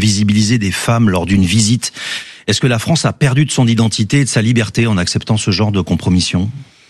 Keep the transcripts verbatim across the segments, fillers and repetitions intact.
visibiliser des femmes lors d'une visite. Est-ce que la France a perdu de son identité et de sa liberté en acceptant ce genre de compromission ?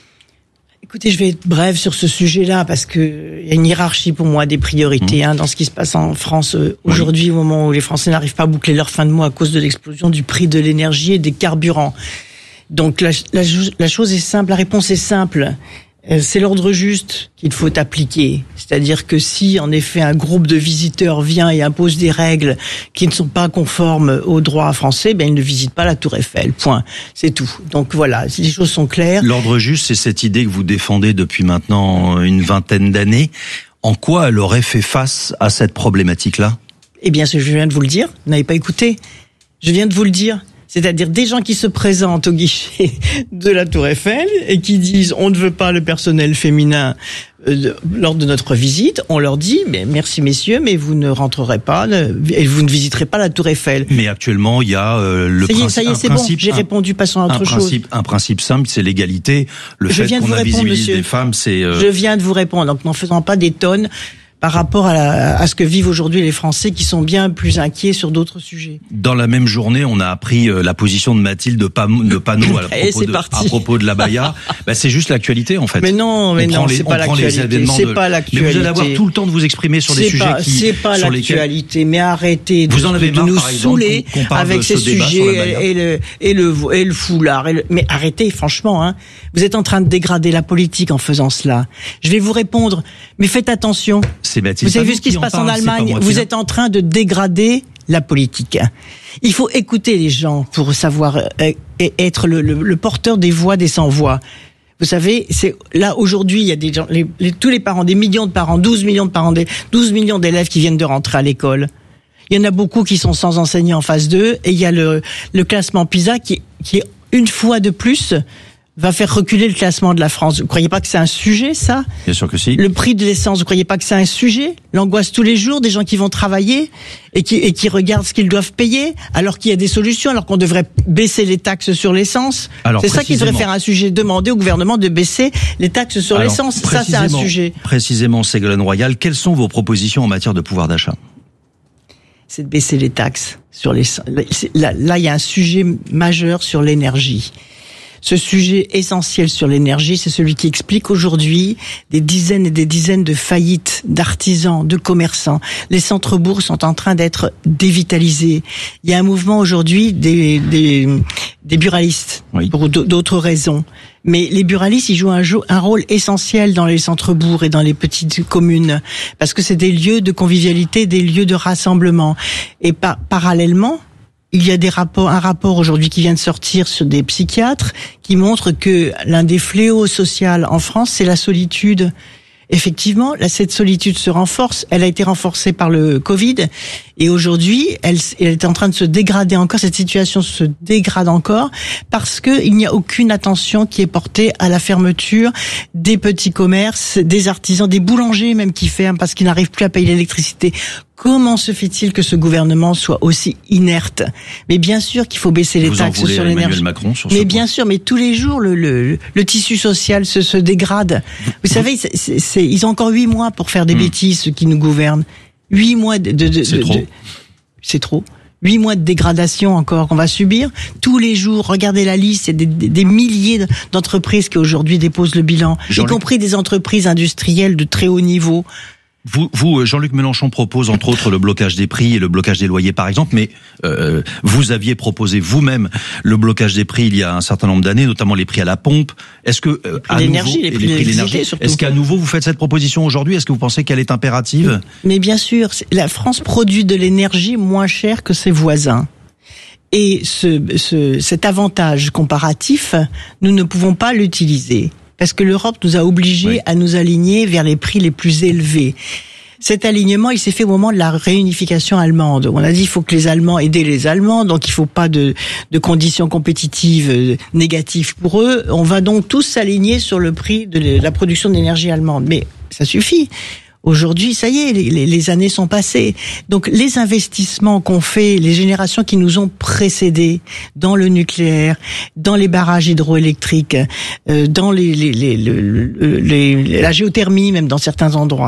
Écoutez, je vais être brève sur ce sujet-là parce que il y a une hiérarchie pour moi des priorités mmh. hein, dans ce qui se passe en France euh, aujourd'hui, oui. au moment où les Français n'arrivent pas à boucler leur fin de mois à cause de l'explosion du prix de l'énergie et des carburants. Donc la, la, la chose est simple, la réponse est simple. Euh, c'est l'ordre juste qu'il faut appliquer. C'est-à-dire que si, en effet, un groupe de visiteurs vient et impose des règles qui ne sont pas conformes au droit français, ben, ils ne visitent pas la Tour Eiffel. Point. C'est tout. Donc voilà, si les choses sont claires. L'ordre juste, c'est cette idée que vous défendez depuis maintenant une vingtaine d'années. En quoi elle aurait fait face à cette problématique-là ? Eh bien, je viens de vous le dire. Vous n'avez pas écouté. Je viens de vous le dire. C'est-à-dire des gens qui se présentent au guichet de la Tour Eiffel et qui disent on ne veut pas le personnel féminin euh, lors de notre visite. On leur dit mais merci messieurs, mais vous ne rentrerez pas et vous ne visiterez pas la Tour Eiffel. Mais actuellement il y a euh, le ça y est, principe. Ça y est, c'est bon. J'ai un, répondu. Passons à autre un chose. Principe, un principe simple, c'est l'égalité. Le Je fait qu'on invisibilise des femmes, c'est. Euh... Je viens de vous répondre. Donc n'en faisons pas des tonnes par rapport à, la, à ce que vivent aujourd'hui les Français qui sont bien plus inquiets sur d'autres sujets. Dans la même journée, on a appris la position de Mathilde de Panot à propos, de, à propos de l'abaya. Bah, c'est juste l'actualité en fait. Mais non, mais on non, les, c'est pas l'actualité. C'est de... pas l'actualité. Mais vous allez avoir tout le temps de vous exprimer sur des c'est sujets pas, qui c'est pas sur l'actualité. Lesquels... Mais arrêtez de, vous en avez de marre, nous par exemple, saouler qu'on, qu'on avec ces sujets et le, et le et le foulard. Et le... Mais arrêtez, franchement. Hein. Vous êtes en train de dégrader la politique en faisant cela. Je vais vous répondre, mais faites attention. C'est Mathilde. Vous avez vu ce qui se passe en Allemagne ? Vous êtes en train de dégrader la politique. Il faut écouter les gens pour savoir euh, être le, le, le porteur des voix des sans-voix. Vous savez, c'est là aujourd'hui, il y a des gens, les, les, tous les parents, des millions de parents, douze millions de parents, douze millions d'élèves qui viennent de rentrer à l'école. Il y en a beaucoup qui sont sans enseignants en phase deux, et il y a le, le classement PISA qui, qui est une fois de plus va faire reculer le classement de la France. Vous croyez pas que c'est un sujet, ça ? Bien sûr que si. Le prix de l'essence, vous croyez pas que c'est un sujet ? L'angoisse tous les jours des gens qui vont travailler et qui, et qui regardent ce qu'ils doivent payer, alors qu'il y a des solutions, alors qu'on devrait baisser les taxes sur l'essence. Alors, c'est ça qui devrait faire un sujet. Demander au gouvernement de baisser les taxes sur alors, l'essence. Ça, c'est un sujet. Précisément, Ségolène Royal, quelles sont vos propositions en matière de pouvoir d'achat ? C'est de baisser les taxes sur l'essence. Là, là, il y a un sujet majeur sur l'énergie. Ce sujet essentiel sur l'énergie, c'est celui qui explique aujourd'hui des dizaines et des dizaines de faillites d'artisans, de commerçants. Les centres-bourgs sont en train d'être dévitalisés. Il y a un mouvement aujourd'hui des, des, des buralistes, oui. pour d'autres raisons. Mais les buralistes, ils jouent un, un rôle essentiel dans les centres-bourgs et dans les petites communes, parce que c'est des lieux de convivialité, des lieux de rassemblement. Et par, parallèlement, il y a des rapports, un rapport aujourd'hui qui vient de sortir sur des psychiatres qui montre que l'un des fléaux sociaux en France, c'est la solitude. Effectivement, là, cette solitude se renforce. Elle a été renforcée par le Covid. Et aujourd'hui, elle, elle est en train de se dégrader encore. Cette situation se dégrade encore parce que il n'y a aucune attention qui est portée à la fermeture des petits commerces, des artisans, des boulangers même qui ferment parce qu'ils n'arrivent plus à payer l'électricité. Comment se fait-il que ce gouvernement soit aussi inerte ? Mais bien sûr qu'il faut baisser les Vous taxes en voulez sur à l'énergie. Emmanuel Macron sur mais ce bien point. sûr, mais tous les jours le le, le tissu social se, se dégrade. Vous, Vous savez, c'est, c'est, c'est, ils ont encore huit mois pour faire des mmh. bêtises, ceux qui nous gouvernent. Huit mois de, de, de c'est de, trop. De, c'est trop. Huit mois de dégradation encore qu'on va subir tous les jours. Regardez la liste, il y a des, des, des milliers d'entreprises qui aujourd'hui déposent le bilan, Jean-Luc... y compris des entreprises industrielles de très haut niveau. Vous, vous, Jean-Luc Mélenchon propose entre autres le blocage des prix et le blocage des loyers par exemple, mais euh, vous aviez proposé vous-même le blocage des prix il y a un certain nombre d'années, notamment les prix à la pompe. Est-ce que euh, à l'énergie, nouveau, les prix, les prix de l'énergie, est-ce qu'à nouveau vous faites cette proposition aujourd'hui ? Est-ce que vous pensez qu'elle est impérative ? Mais bien sûr, la France produit de l'énergie moins chère que ses voisins. Et ce, ce, cet avantage comparatif, nous ne pouvons pas l'utiliser. Parce que l'Europe nous a obligés oui. à nous aligner vers les prix les plus élevés. Cet alignement, il s'est fait au moment de la réunification allemande. On a dit qu'il faut que les Allemands aident les Allemands, donc il ne faut pas de, de conditions compétitives négatives pour eux. On va donc tous s'aligner sur le prix de la production d'énergie allemande. Mais ça suffit. Aujourd'hui, ça y est, les, les années sont passées. Donc, les investissements qu'ont fait les générations qui nous ont précédés dans le nucléaire, dans les barrages hydroélectriques, euh, dans les, les, les, les, les, la géothermie, même dans certains endroits,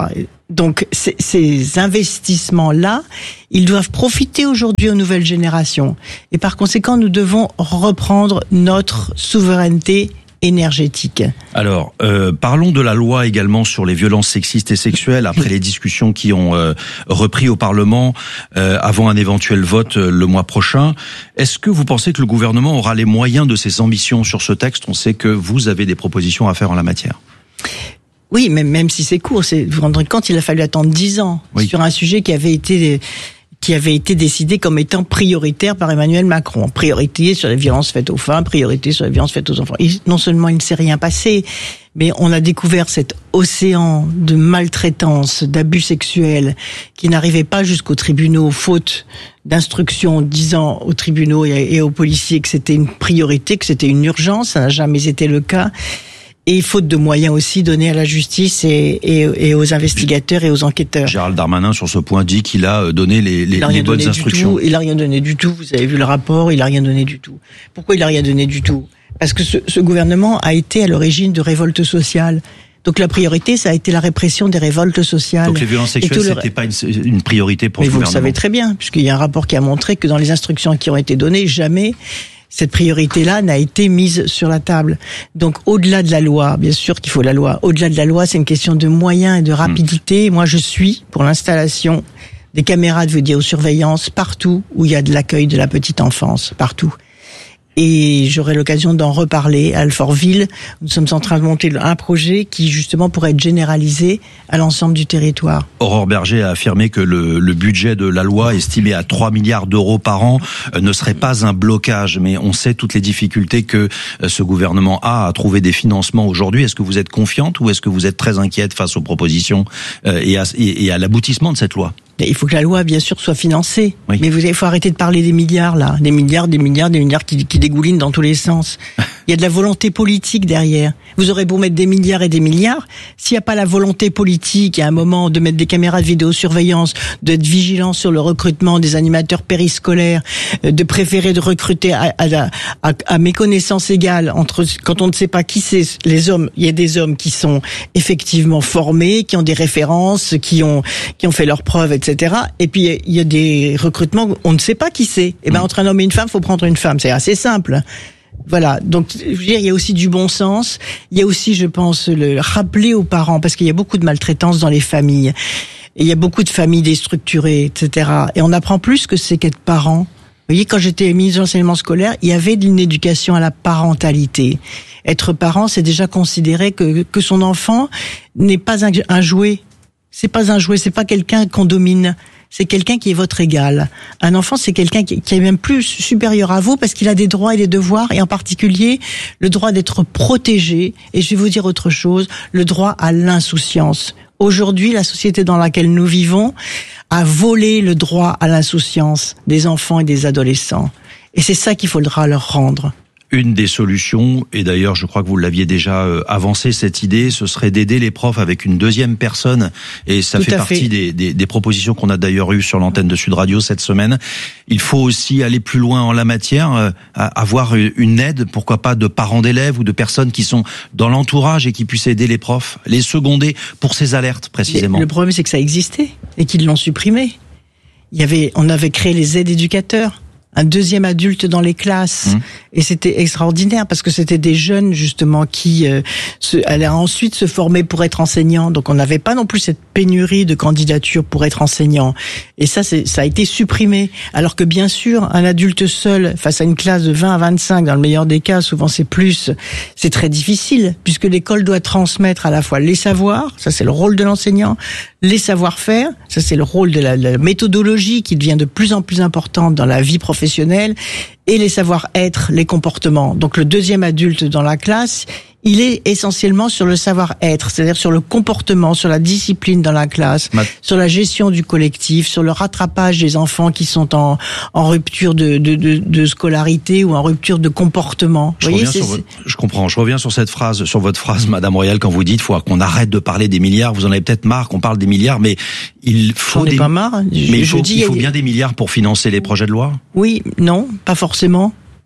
Donc ces, ces investissements-là, ils doivent profiter aujourd'hui aux nouvelles générations. Et par conséquent, nous devons reprendre notre souveraineté énergétique. Alors, euh, parlons de la loi également sur les violences sexistes et sexuelles, après les discussions qui ont euh, repris au Parlement euh, avant un éventuel vote euh, le mois prochain. Est-ce que vous pensez que le gouvernement aura les moyens de ses ambitions sur ce texte ? On sait que vous avez des propositions à faire en la matière. Oui, même, même si c'est court, c'est, vous vous rendrez compte, il a fallu attendre dix ans oui. sur un sujet qui avait été... qui avait été décidé comme étant prioritaire par Emmanuel Macron. Priorité sur les violences faites aux femmes, priorité sur les violences faites aux enfants. Et non seulement il ne s'est rien passé, mais on a découvert cet océan de maltraitance, d'abus sexuels qui n'arrivait pas jusqu'aux tribunaux, faute d'instructions disant aux tribunaux et aux policiers que c'était une priorité, que c'était une urgence. Ça n'a jamais été le cas. Et faute de moyens aussi donnés à la justice et, et, et aux investigateurs et aux enquêteurs. Gérald Darmanin, sur ce point, dit qu'il a donné les, les, les bonnes instructions. Il a rien donné du tout. Vous avez vu le rapport, il a rien donné du tout. Pourquoi il a rien donné du tout ? Parce que ce, ce gouvernement a été à l'origine de révoltes sociales. Donc la priorité, ça a été la répression des révoltes sociales. Donc les violences sexuelles, c'était le... pas une, une priorité pour Mais le vous gouvernement. Vous le savez très bien, puisqu'il y a un rapport qui a montré que dans les instructions qui ont été données, jamais cette priorité-là n'a été mise sur la table. Donc, au-delà de la loi, bien sûr qu'il faut la loi. Au-delà de la loi, c'est une question de moyens et de rapidité. Mmh. Moi, je suis pour l'installation des caméras de vidéosurveillance partout où il y a de l'accueil de la petite enfance, partout. Et j'aurai l'occasion d'en reparler à Alfortville. Nous sommes en train de monter un projet qui, justement, pourrait être généralisé à l'ensemble du territoire. Aurore Berger a affirmé que le, le budget de la loi, estimé à trois milliards d'euros par an, euh, ne serait pas un blocage. Mais on sait toutes les difficultés que euh, ce gouvernement a à trouver des financements aujourd'hui. Est-ce que vous êtes confiante ou est-ce que vous êtes très inquiète face aux propositions euh, et, à, et, et à l'aboutissement de cette loi ? Il faut que la loi, bien sûr, soit financée. Oui. Mais vous il faut arrêter de parler des milliards, là. Des milliards, des milliards, des milliards qui, qui dégoulinent dans tous les sens. Il y a de la volonté politique derrière. Vous aurez beau mettre des milliards et des milliards, s'il n'y a pas la volonté politique, à un moment, de mettre des caméras de vidéosurveillance, d'être vigilant sur le recrutement des animateurs périscolaires, de préférer de recruter à, à, à, à méconnaissance égale entre, quand on ne sait pas qui c'est, les hommes, il y a des hommes qui sont effectivement formés, qui ont des références, qui ont, qui ont fait leurs preuves, et cetera. Et puis, il y a des recrutements, on ne sait pas qui c'est. Et ben, entre un homme et une femme, faut prendre une femme. C'est assez simple. Voilà. Donc, je veux dire, il y a aussi du bon sens. Il y a aussi, je pense, le rappeler aux parents, parce qu'il y a beaucoup de maltraitance dans les familles. Et il y a beaucoup de familles déstructurées, et cetera. Et on apprend plus que c'est qu'être parent. Vous voyez, quand j'étais ministre de l'enseignement scolaire, il y avait une éducation à la parentalité. Être parent, c'est déjà considérer que, que son enfant n'est pas un, un jouet. C'est pas un jouet, c'est pas quelqu'un qu'on domine. C'est quelqu'un qui est votre égal. Un enfant, c'est quelqu'un qui, qui est même plus supérieur à vous parce qu'il a des droits et des devoirs, et en particulier le droit d'être protégé. Et je vais vous dire autre chose, le droit à l'insouciance. Aujourd'hui, la société dans laquelle nous vivons a volé le droit à l'insouciance des enfants et des adolescents. Et c'est ça qu'il faudra leur rendre. Une des solutions, et d'ailleurs je crois que vous l'aviez déjà avancé cette idée, ce serait d'aider les profs avec une deuxième personne, et ça Tout fait partie fait. Des, des, des propositions qu'on a d'ailleurs eues sur l'antenne de Sud Radio cette semaine. Il faut aussi aller plus loin en la matière, euh, avoir une aide, pourquoi pas de parents d'élèves ou de personnes qui sont dans l'entourage et qui puissent aider les profs, les seconder pour ces alertes précisément. Et le problème c'est que ça existait et qu'ils l'ont supprimé. Il y avait, on avait créé les aides éducateurs. Un deuxième adulte dans les classes. Mmh. Et c'était extraordinaire parce que c'était des jeunes, justement, qui euh, se, allaient ensuite se former pour être enseignants. Donc on n'avait pas non plus cette pénurie de candidatures pour être enseignant. Et ça, c'est, ça a été supprimé. Alors que bien sûr, un adulte seul, face à une classe de vingt à vingt-cinq, dans le meilleur des cas, souvent c'est plus, c'est très difficile, puisque l'école doit transmettre à la fois les savoirs, ça c'est le rôle de l'enseignant, les savoir-faire, ça c'est le rôle de la, la méthodologie qui devient de plus en plus importante dans la vie professionnelle, et les savoir-être, les comportements. Donc le deuxième adulte dans la classe, il est essentiellement sur le savoir-être, c'est-à-dire sur le comportement, sur la discipline dans la classe, Ma... sur la gestion du collectif, sur le rattrapage des enfants qui sont en, en rupture de, de, de, de scolarité ou en rupture de comportement. Je, vous voyez, c'est, votre... je comprends. Je reviens sur cette phrase, sur votre phrase, Madame Royal, quand vous dites faut qu'on arrête de parler des milliards. Vous en avez peut-être marre qu'on parle des milliards, mais il faut J'en ai des... pas marre. Je, mais il faut, je dis, il faut bien des milliards pour financer les projets de loi. Oui, non, pas forcément.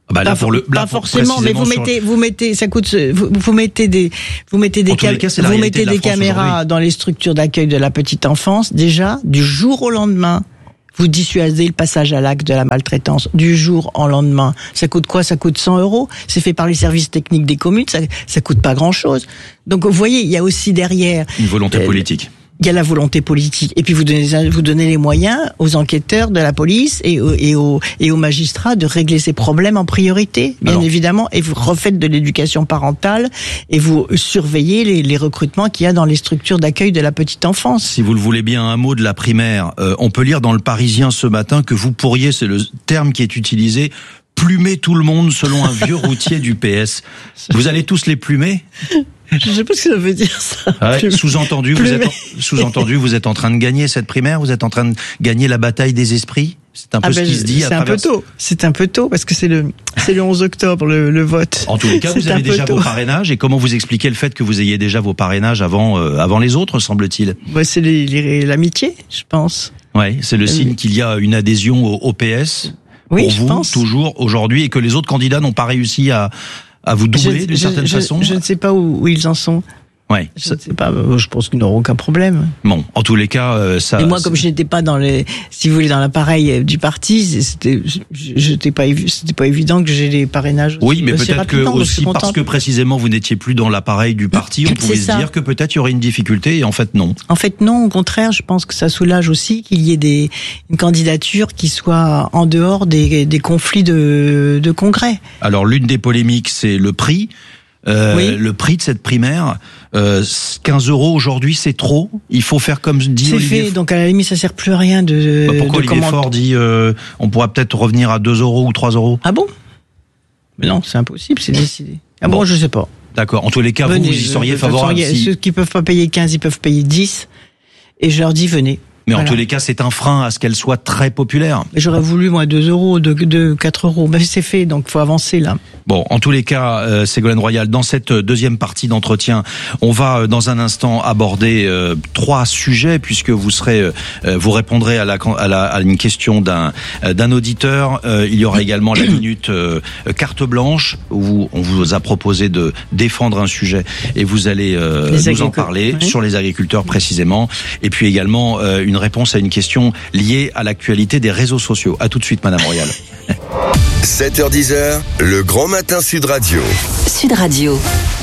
Bah là, pas, pour le, là, pas forcément, mais vous mettez, sur... vous mettez, ça coûte, vous, vous mettez des, vous mettez des, cam- cas, vous mettez de des France caméras aujourd'hui. dans les structures d'accueil de la petite enfance. Déjà, du jour au lendemain, vous dissuadez le passage à l'acte de la maltraitance. Du jour au lendemain. Ça coûte quoi? Ça coûte cent euros. C'est fait par les services techniques des communes. Ça, ça coûte pas grand chose. Donc, vous voyez, il y a aussi derrière une volonté euh, politique. Il y a la volonté politique. Et puis vous donnez, vous donnez les moyens aux enquêteurs de la police et aux, et aux, et aux magistrats de régler ces problèmes en priorité, bien Alors, évidemment. Et vous refaites de l'éducation parentale et vous surveillez les, les recrutements qu'il y a dans les structures d'accueil de la petite enfance. Si vous le voulez bien, un mot de la primaire. Euh, on peut lire dans le Parisien ce matin que vous pourriez, c'est le terme qui est utilisé, plumer tout le monde selon un vieux routier du P S. Vous allez tous les plumer? Je sais pas ce que ça veut dire, ça. Ah ouais, sous-entendu, vous êtes, en, sous-entendu, vous êtes en train de gagner cette primaire, vous êtes en train de gagner la bataille des esprits. C'est un peu ah ce ben, qui se dit à C'est un travers... peu tôt. C'est un peu tôt parce que c'est le, c'est le onze octobre, le, le vote. En tous les cas, vous avez déjà tôt. vos parrainages. Et comment vous expliquez le fait que vous ayez déjà vos parrainages avant, euh, avant les autres, semble-t-il? Ouais, c'est les, les, l'amitié, je pense. Ouais, c'est le euh, signe qu'il y a une adhésion au, au P S. Oui, pour je vous, pense. Toujours aujourd'hui, et que les autres candidats n'ont pas réussi à, à vous doubler je, d'une je, certaine je, façon. Je ne sais pas où, où ils en sont. Ouais, je ça... ne sais pas. Je pense qu'ils n'auront aucun problème. Bon, en tous les cas, euh, ça. Et moi, comme je n'étais pas dans les, si vous voulez, dans l'appareil du parti, c'était, j'étais pas, c'était pas évident que j'ai les parrainages. Oui, mais aussi peut-être que aussi parce que précisément vous n'étiez plus dans l'appareil du parti, on pouvait se dire que peut-être il y aurait une difficulté, et en fait non. En fait non, au contraire, je pense que ça soulage aussi qu'il y ait des une candidature qui soit en dehors des, des conflits de, de congrès. Alors l'une des polémiques, c'est le prix. Euh, oui. Le prix de cette primaire, euh, quinze euros aujourd'hui, c'est trop. Il faut faire comme dit c'est Olivier. C'est fait, donc à la limite, ça sert plus à rien de. Bah pourquoi de Olivier comment... Faure dit, euh, on pourra peut-être revenir à deux euros ou trois euros. Ah bon? Mais non, c'est impossible, c'est décidé. Ah bon, bon je sais pas. D'accord. En tous les cas, venez, vous, vous y seriez favorable. Si... Ceux qui peuvent pas payer quinze, ils peuvent payer dix. Et je leur dis, venez. Mais voilà. En tous les cas, c'est un frein à ce qu'elle soit très populaire. J'aurais voulu, moi, deux euros, de, de quatre euros. Mais c'est fait, donc faut avancer, là. Bon, en tous les cas, euh, Ségolène Royal, dans cette deuxième partie d'entretien, on va euh, dans un instant aborder euh, trois sujets, puisque vous serez, euh, vous répondrez à, la, à, la, à une question d'un euh, d'un auditeur. Euh, il y aura également la minute euh, carte blanche, où on vous a proposé de défendre un sujet, et vous allez euh, nous en parler oui. sur les agriculteurs précisément. Et puis également euh, une réponse à une question liée à l'actualité des réseaux sociaux. À tout de suite, Madame Royal. sept heures dix, le Grand Matin Sud Radio. Sud Radio.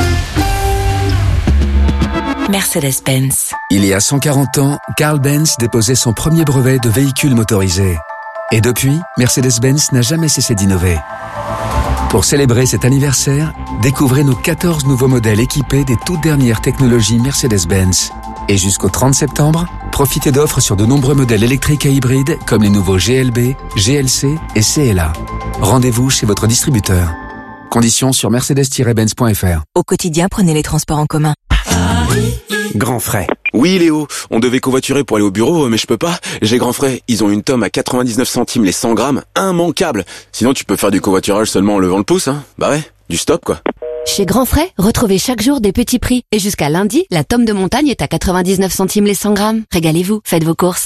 Mercedes-Benz. Il y a cent quarante ans, Carl Benz déposait son premier brevet de véhicule motorisé. Et depuis, Mercedes-Benz n'a jamais cessé d'innover. Pour célébrer cet anniversaire, découvrez nos quatorze nouveaux modèles équipés des toutes dernières technologies Mercedes-Benz. Et jusqu'au trente septembre, profitez d'offres sur de nombreux modèles électriques et hybrides comme les nouveaux G L B, G L C et C L A. Rendez-vous chez votre distributeur. Conditions sur mercedes tiret benz point f r. Au quotidien, prenez les transports en commun. Grand frais. Oui Léo, on devait covoiturer pour aller au bureau, mais je peux pas. J'ai Grand frais, ils ont une tome à quatre-vingt-dix-neuf centimes les cent grammes, immanquable. Sinon tu peux faire du covoiturage seulement en levant le pouce, hein. Bah ouais, du stop quoi. Chez Grand Frais, retrouvez chaque jour des petits prix. Et jusqu'à lundi, la tome de montagne est à quatre-vingt-dix-neuf centimes les cent grammes. Régalez-vous, faites vos courses.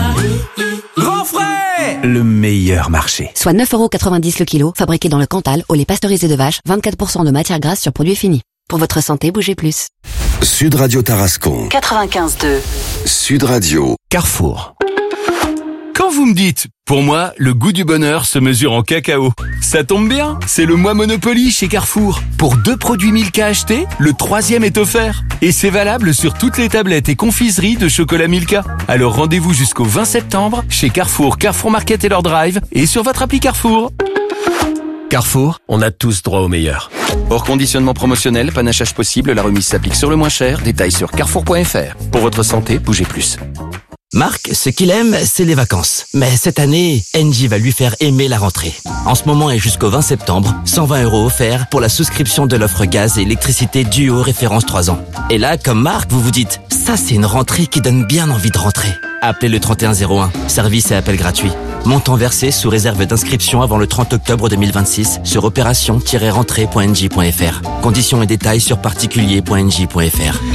Grand Frais, le meilleur marché. Soit neuf euros quatre-vingt-dix le kilo, fabriqué dans le Cantal, au lait pasteurisé de vache, vingt-quatre pour cent de matière grasse sur produit fini. Pour votre santé, bougez plus. Sud Radio Tarascon. quatre-vingt-quinze deux. Sud Radio. Carrefour. Quand vous me dites, pour moi, le goût du bonheur se mesure en cacao. Ça tombe bien, c'est le mois Monopoly chez Carrefour. Pour deux produits Milka achetés, le troisième est offert. Et c'est valable sur toutes les tablettes et confiseries de chocolat Milka. Alors rendez-vous jusqu'au vingt septembre chez Carrefour, Carrefour Market et leur drive et sur votre appli Carrefour. Carrefour, on a tous droit au meilleur. Hors conditionnement promotionnel, panachage possible, la remise s'applique sur le moins cher. Détails sur carrefour point f r. Pour votre santé, bougez plus. Marc, ce qu'il aime, c'est les vacances. Mais cette année, Engie va lui faire aimer la rentrée. En ce moment et jusqu'au vingt septembre, cent vingt euros offerts pour la souscription de l'offre gaz et électricité Duo référence trois ans. Et là, comme Marc, vous vous dites, ça c'est une rentrée qui donne bien envie de rentrer. Appelez le trente et un zéro un, service et appel gratuit. Montant versé sous réserve d'inscription avant le trente octobre deux mille vingt-six sur opération tiret rentrée point engie point f r. Conditions et détails sur particulier point engie point f r.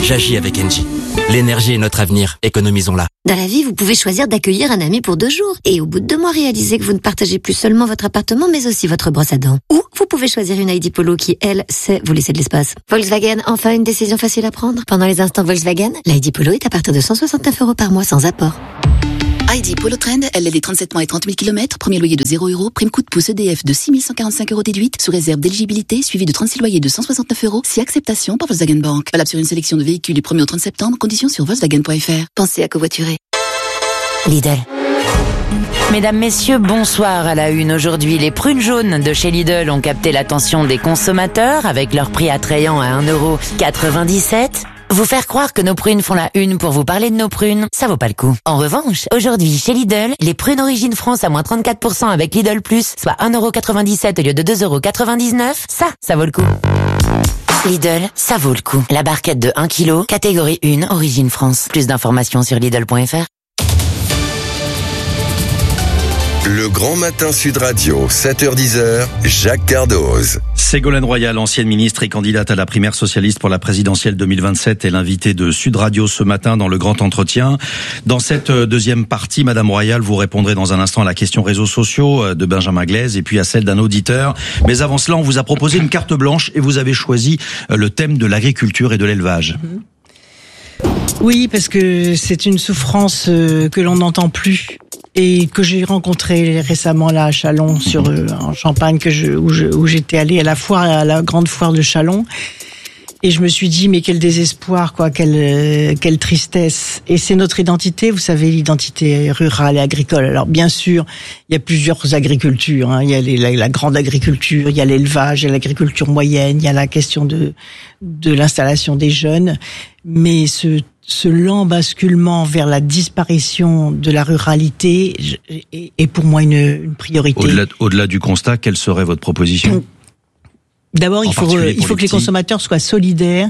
J'agis avec Engie. L'énergie est notre avenir, économisons-la. Dans la vie, vous pouvez choisir d'accueillir un ami pour deux jours. Et au bout de deux mois, réaliser que vous ne partagez plus seulement votre appartement, mais aussi votre brosse à dents. Ou vous pouvez choisir une I D Polo qui, elle, sait vous laisser de l'espace. Volkswagen, enfin une décision facile à prendre. Pendant les instants Volkswagen, l'I D Polo est à partir de cent soixante-neuf euros par mois sans apport. I D Polo Trend, L L D trente-sept mois et trente mille kilomètres, premier loyer de zéro euros, prime coup de pouce E D F de six mille cent quarante-cinq euros déduite, sous réserve d'éligibilité, suivi de trente-six loyers de cent soixante-neuf euros, si acceptation par Volkswagen Bank. Valable sur une sélection de véhicules du premier au trente septembre, conditions sur volkswagen point f r. Pensez à covoiturer. Lidl. Mesdames, messieurs, bonsoir à la une. Aujourd'hui, les prunes jaunes de chez Lidl ont capté l'attention des consommateurs avec leur prix attrayant à un euro quatre-vingt-dix-sept. Vous faire croire que nos prunes font la une pour vous parler de nos prunes, ça vaut pas le coup. En revanche, aujourd'hui, chez Lidl, les prunes Origine France à moins trente-quatre pour cent avec Lidl Plus, soit un euro quatre-vingt-dix-sept au lieu de deux euros quatre-vingt-dix-neuf, ça, ça vaut le coup. Lidl, ça vaut le coup. La barquette de un kilo, catégorie un, Origine France. Plus d'informations sur Lidl point f r. Le Grand Matin Sud Radio, sept heures dix, Jacques Cardoz. Ségolène Royal, ancienne ministre et candidate à la primaire socialiste pour la présidentielle deux mille vingt-sept, est l'invitée de Sud Radio ce matin dans le grand entretien. Dans cette deuxième partie, Madame Royal, vous répondrez dans un instant à la question réseaux sociaux de Benjamin Glaise et puis à celle d'un auditeur. Mais avant cela, on vous a proposé une carte blanche et vous avez choisi le thème de l'agriculture et de l'élevage. Oui, parce que c'est une souffrance que l'on n'entend plus. Et que j'ai rencontré récemment là à Châlons, sur euh, en Champagne, que je, où, je, où j'étais allée à la foire, à la grande foire de Châlons, et je me suis dit mais quel désespoir, quoi, quelle euh, quelle tristesse. Et c'est notre identité, vous savez, l'identité rurale et agricole. Alors bien sûr, il y a plusieurs agricultures. Hein. Il y a les, la, la grande agriculture, il y a l'élevage, il y a l'agriculture moyenne, il y a la question de de l'installation des jeunes, mais ce Ce lent basculement vers la disparition de la ruralité est pour moi une, une priorité. Au-delà, au-delà du constat, quelle serait votre proposition ? D'abord, il faut, il faut que les consommateurs soient solidaires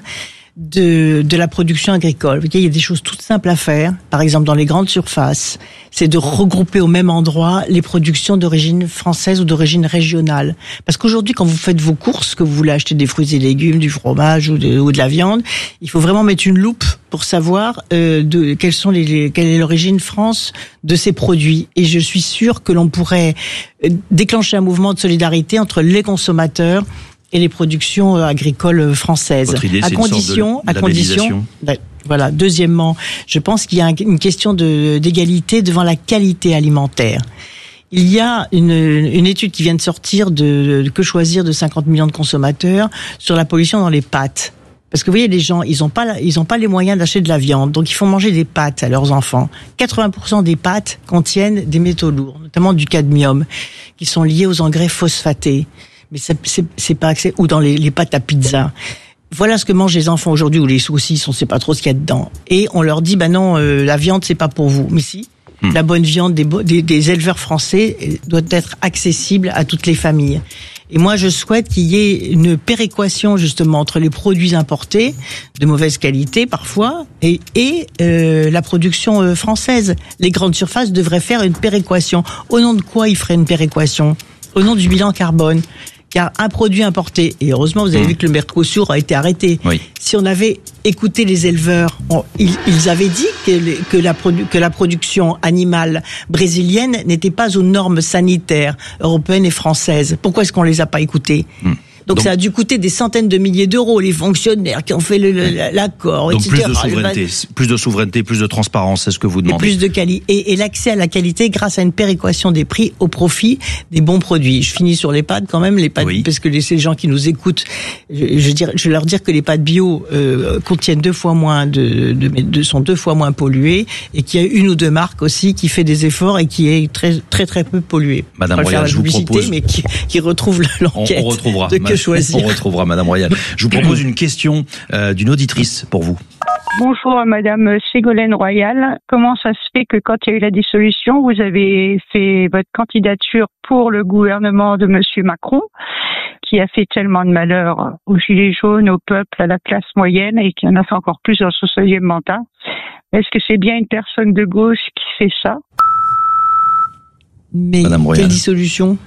de, de la production agricole. Vous voyez, il y a des choses toutes simples à faire. Par exemple, dans les grandes surfaces, c'est de regrouper au même endroit les productions d'origine française ou d'origine régionale. Parce qu'aujourd'hui, quand vous faites vos courses, que vous voulez acheter des fruits et légumes, du fromage ou de, ou de la viande, il faut vraiment mettre une loupe pour savoir euh, de quelles sont les, les quelle est l'origine France de ces produits. Et je suis sûre que l'on pourrait déclencher un mouvement de solidarité entre les consommateurs et les productions agricoles françaises. Votre idée, à c'est condition, une sorte de à condition. Voilà. Deuxièmement, je pense qu'il y a une question de, d'égalité devant la qualité alimentaire. Il y a une, une étude qui vient de sortir de, de Que choisir de cinquante millions de consommateurs sur la pollution dans les pâtes. Parce que vous voyez, les gens, ils ont pas, ils ont pas les moyens d'acheter de la viande, donc ils font manger des pâtes à leurs enfants. quatre-vingts pour cent des pâtes contiennent des métaux lourds, notamment du cadmium, qui sont liés aux engrais phosphatés. Mais c'est, c'est, c'est pas accès, ou dans les, les pâtes à pizza. Voilà ce que mangent les enfants aujourd'hui, ou les saucisses, on sait pas trop ce qu'il y a dedans. Et on leur dit, bah non, euh, la viande c'est pas pour vous. Mais si, hum. la bonne viande des, des, des éleveurs français doit être accessible à toutes les familles. Et moi, je souhaite qu'il y ait une péréquation justement entre les produits importés de mauvaise qualité parfois et, et euh, la production euh, française. Les grandes surfaces devraient faire une péréquation. Au nom de quoi ils feraient une péréquation ? Au nom du bilan carbone. Car un produit importé, et heureusement vous avez mmh. vu que le Mercosur a été arrêté. Oui. Si on avait écouté les éleveurs, on, ils, ils avaient dit que, les, que, la produ, que la production animale brésilienne n'était pas aux normes sanitaires européennes et françaises. Pourquoi est-ce qu'on les a pas écoutés ? mmh. Donc, donc ça a dû coûter des centaines de milliers d'euros, les fonctionnaires qui ont fait le, le, l'accord, donc et cetera. Donc plus de souveraineté, plus de souveraineté, plus de transparence, c'est ce que vous demandez. Et plus de qualité, et, et l'accès à la qualité grâce à une péréquation des prix au profit des bons produits. Je finis sur les pâtes quand même, les pâtes, oui. parce que les, ces gens qui nous écoutent, je, je, dire, je vais leur dire que les pâtes bio euh, contiennent deux fois moins de, de, de, de, sont deux fois moins polluées, et qu'il y a une ou deux marques aussi qui fait des efforts et qui est très très très peu polluée. Madame Royal, je vous propose, mais qui, qui retrouve l'enquête. On, on retrouvera. De que choisir. On retrouvera Madame Royal. Je vous propose une question euh, d'une auditrice pour vous. Bonjour Madame Ségolène Royal. Comment ça se fait que quand il y a eu la dissolution, vous avez fait votre candidature pour le gouvernement de Monsieur Macron, qui a fait tellement de malheur aux gilets jaunes, au peuple, à la classe moyenne, et qui en a fait encore plus dans ce deuxième mandat? Est-ce que c'est bien une personne de gauche qui fait ça? Mais quelle dissolution?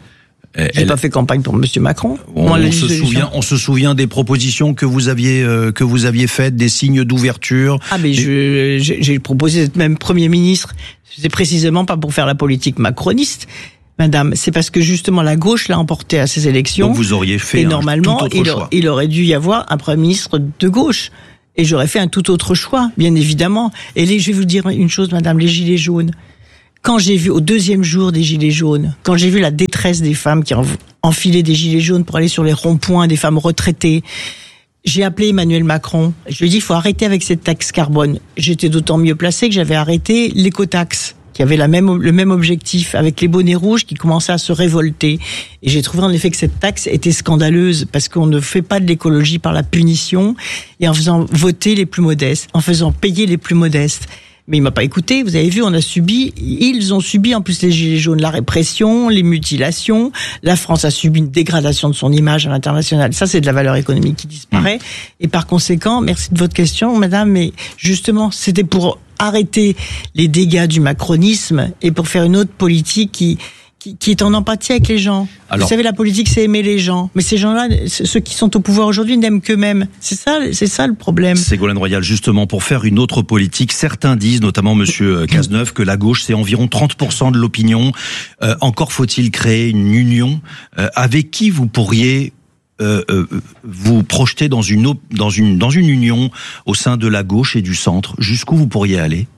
J'ai Elle... pas fait campagne pour Monsieur Macron. On, on se souvient, on se souvient des propositions que vous aviez euh, que vous aviez faites, des signes d'ouverture. Ah mais je, j'ai, j'ai proposé d'être même Premier ministre. C'est précisément pas pour faire la politique macroniste, Madame. C'est parce que justement la gauche l'a emporté à ces élections. Donc vous auriez fait et un normalement tout autre il, choix. il aurait dû y avoir un Premier ministre de gauche. Et j'aurais fait un tout autre choix, bien évidemment. Et les, je vais vous dire une chose, Madame, les gilets jaunes. Quand j'ai vu, au deuxième jour des gilets jaunes, quand j'ai vu la détresse des femmes qui enfilaient des gilets jaunes pour aller sur les ronds-points, des femmes retraitées, j'ai appelé Emmanuel Macron. Je lui ai dit, il faut arrêter avec cette taxe carbone. J'étais d'autant mieux placé que j'avais arrêté l'écotaxe, qui avait la même, le même objectif, avec les bonnets rouges qui commençaient à se révolter. Et j'ai trouvé en effet que cette taxe était scandaleuse, parce qu'on ne fait pas de l'écologie par la punition, et en faisant voter les plus modestes, en faisant payer les plus modestes. Mais il m'a pas écouté. Vous avez vu, on a subi, ils ont subi en plus les gilets jaunes, la répression, les mutilations. La France a subi une dégradation de son image à l'international. Ça, c'est de la valeur économique qui disparaît. Et par conséquent, merci de votre question, Madame. Mais justement, c'était pour arrêter les dégâts du macronisme et pour faire une autre politique qui Qui, qui est en empathie avec les gens. Alors, vous savez, la politique, c'est aimer les gens. Mais ces gens-là, ceux qui sont au pouvoir aujourd'hui, n'aiment qu'eux-mêmes. C'est ça, c'est ça le problème. Ségolène Royal, justement, pour faire une autre politique, certains disent, notamment Monsieur Cazeneuve, que la gauche, c'est environ trente pour cent de l'opinion. Euh, encore faut-il créer une union. Euh, avec qui vous pourriez euh, euh, vous projeter dans une, dans une, dans une union au sein de la gauche et du centre? Jusqu'où vous pourriez aller?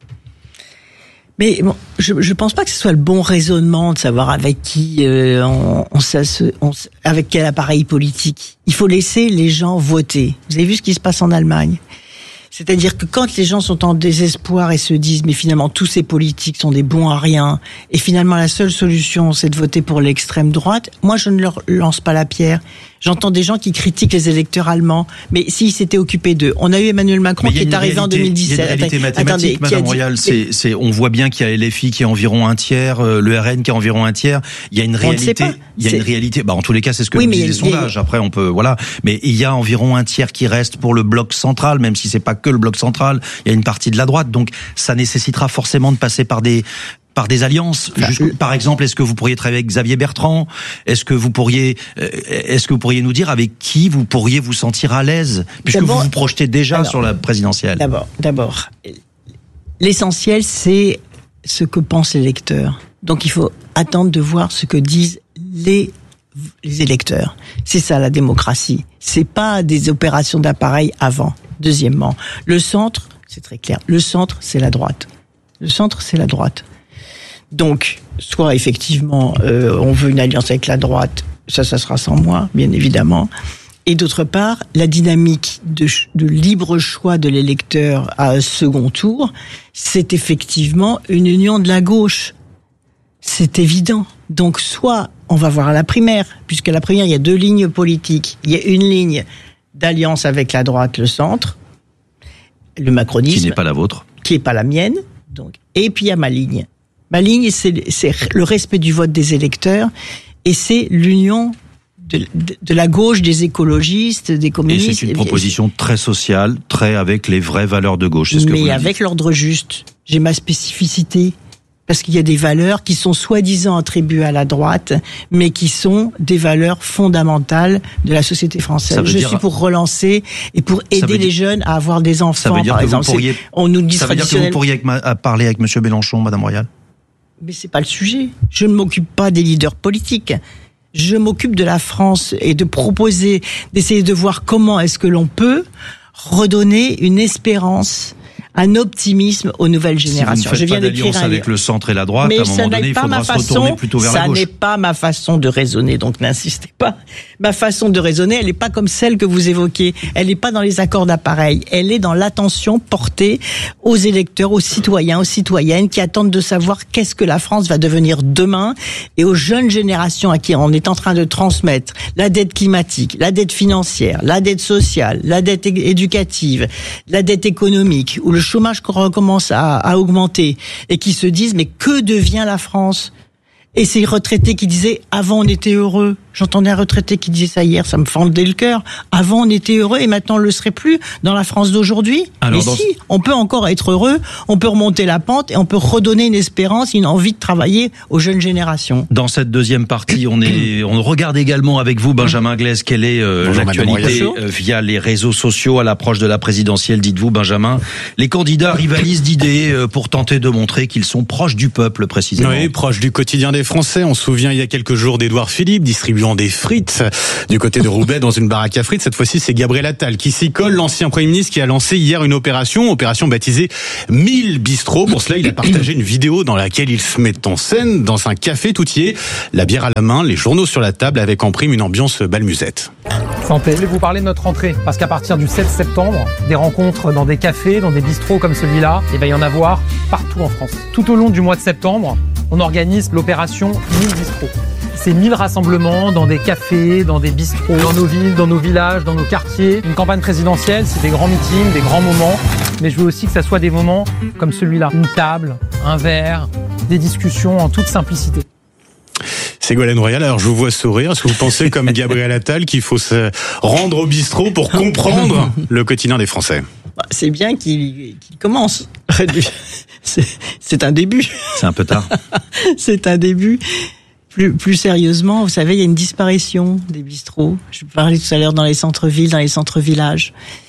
Mais bon, je je pense pas que ce soit le bon raisonnement de savoir avec qui euh, on, on, on avec quel appareil politique. Il faut laisser les gens voter. Vous avez vu ce qui se passe en Allemagne? C'est-à-dire que quand les gens sont en désespoir et se disent mais finalement tous ces politiques sont des bons à rien et finalement la seule solution c'est de voter pour l'extrême droite, moi je ne leur lance pas la pierre. J'entends des gens qui critiquent les électeurs allemands, mais s'ils s'étaient occupés d'eux. On a eu Emmanuel Macron qui est arrivé réalité, en deux mille dix-sept. Il y a une réalité mathématique, Attendez, Madame Royal. C'est, c'est, on voit bien qu'il y a L F I qui est environ un tiers, euh, le R N qui est environ un tiers. Il y a une réalité. Il y a c'est... une réalité. Bah, en tous les cas, c'est ce que oui, nous disent les a, sondages. A... Après, on peut, voilà. Mais il y a environ un tiers qui reste pour le bloc central, même si c'est pas que le bloc central. Il y a une partie de la droite. Donc, ça nécessitera forcément de passer par des, par des alliances. Enfin, Juste, par exemple, est-ce que vous pourriez travailler avec Xavier Bertrand? Est-ce que vous pourriez, est-ce que vous pourriez nous dire avec qui vous pourriez vous sentir à l'aise, puisque d'abord, vous vous projetez déjà alors, sur la présidentielle? D'abord, d'abord, l'essentiel, c'est ce que pense l'électeur. Donc, il faut attendre de voir ce que disent les les électeurs. C'est ça la démocratie. C'est pas des opérations d'appareil avant. Deuxièmement, le centre, c'est très clair. Le centre, c'est la droite. Le centre, c'est la droite. Donc, soit effectivement, euh, on veut une alliance avec la droite, ça, ça sera sans moi, bien évidemment. Et d'autre part, la dynamique de, de libre choix de l'électeur à un second tour, c'est effectivement une union de la gauche. C'est évident. Donc, soit on va voir à la primaire, puisque à la primaire, il y a deux lignes politiques. Il y a une ligne d'alliance avec la droite, le centre, le macronisme. Qui n'est pas la vôtre. Qui n'est pas la mienne. Donc, et puis il y a ma ligne. Ma ligne, c'est, c'est le respect du vote des électeurs et c'est l'union de, de, de la gauche, des écologistes, des communistes. Et c'est une proposition très sociale, très avec les vraies valeurs de gauche. C'est ce que mais vous avec dites. L'ordre juste. J'ai ma spécificité. Parce qu'il y a des valeurs qui sont soi-disant attribuées à la droite, mais qui sont des valeurs fondamentales de la société française. Je dire... suis pour relancer et pour aider les jeunes à avoir des enfants, ça veut dire par que exemple. Vous pourriez... On nous dit ça veut dire que vous pourriez avec ma... parler avec Monsieur Mélenchon, Madame Royal? Mais c'est pas le sujet. Je ne m'occupe pas des leaders politiques. Je m'occupe de la France et de proposer, d'essayer de voir comment est-ce que l'on peut redonner une espérance, un optimisme aux nouvelles générations. Si vous ne faites je viens pas d'alliance un... avec le centre et la droite, mais à un moment donné, il faudra se façon, retourner plutôt vers la gauche. Ça n'est pas ma façon de raisonner, donc n'insistez pas. Ma façon de raisonner, elle n'est pas comme celle que vous évoquez. Elle n'est pas dans les accords d'appareil. Elle est dans l'attention portée aux électeurs, aux citoyens, aux citoyennes qui attendent de savoir qu'est-ce que la France va devenir demain et aux jeunes générations à qui on est en train de transmettre la dette climatique, la dette financière, la dette sociale, la dette éducative, la dette économique, où le chômage recommence à, à augmenter et qui se disent mais que devient la France ? Et ces retraités qui disaient « avant on était heureux ». J'entendais un retraité qui disait ça hier, ça me fendait le cœur. Avant on était heureux et maintenant on le serait plus dans la France d'aujourd'hui. Mais dans... si, on peut encore être heureux, on peut remonter la pente et on peut redonner une espérance, une envie de travailler aux jeunes générations. Dans cette deuxième partie, on est, on regarde également avec vous, Benjamin Glaise, quelle est euh, l'actualité euh, via les réseaux sociaux à l'approche de la présidentielle. Dites-vous, Benjamin, les candidats rivalisent d'idées euh, pour tenter de montrer qu'ils sont proches du peuple, précisément. Oui, proches du quotidien des Français. On se souvient il y a quelques jours d'Édouard Philippe distribuant des frites du côté de Roubaix dans une baraque à frites. Cette fois-ci, c'est Gabriel Attal qui s'y colle, l'ancien Premier ministre qui a lancé hier une opération, opération baptisée mille bistrots. Pour cela, il a partagé une vidéo dans laquelle il se met en scène dans un café tout y est, la bière à la main, les journaux sur la table avec en prime une ambiance balmusette. Santé. Je vais vous parler de notre rentrée parce qu'à partir du sept septembre, des rencontres dans des cafés, dans des bistrots comme celui-là, il va y en avoir partout en France. Tout au long du mois de septembre, on organise l'opération mille bistrots. C'est mille rassemblements dans des cafés, dans des bistrots, dans nos villes, dans nos villages, dans nos quartiers. Une campagne présidentielle, c'est des grands meetings, des grands moments. Mais je veux aussi que ça soit des moments comme celui-là. Une table, un verre, des discussions en toute simplicité. Ségolène Royal, alors je vous vois sourire. Est-ce que vous pensez, comme Gabriel Attal, qu'il faut se rendre au bistrot pour comprendre le quotidien des Français ? C'est bien qu'il, qu'il commence. C'est, c'est un début. C'est un peu tard. C'est un début. Plus, plus sérieusement, vous savez, il y a une disparition des bistrots. Je parlais tout à l'heure dans les centres-villes, dans les centres-villages.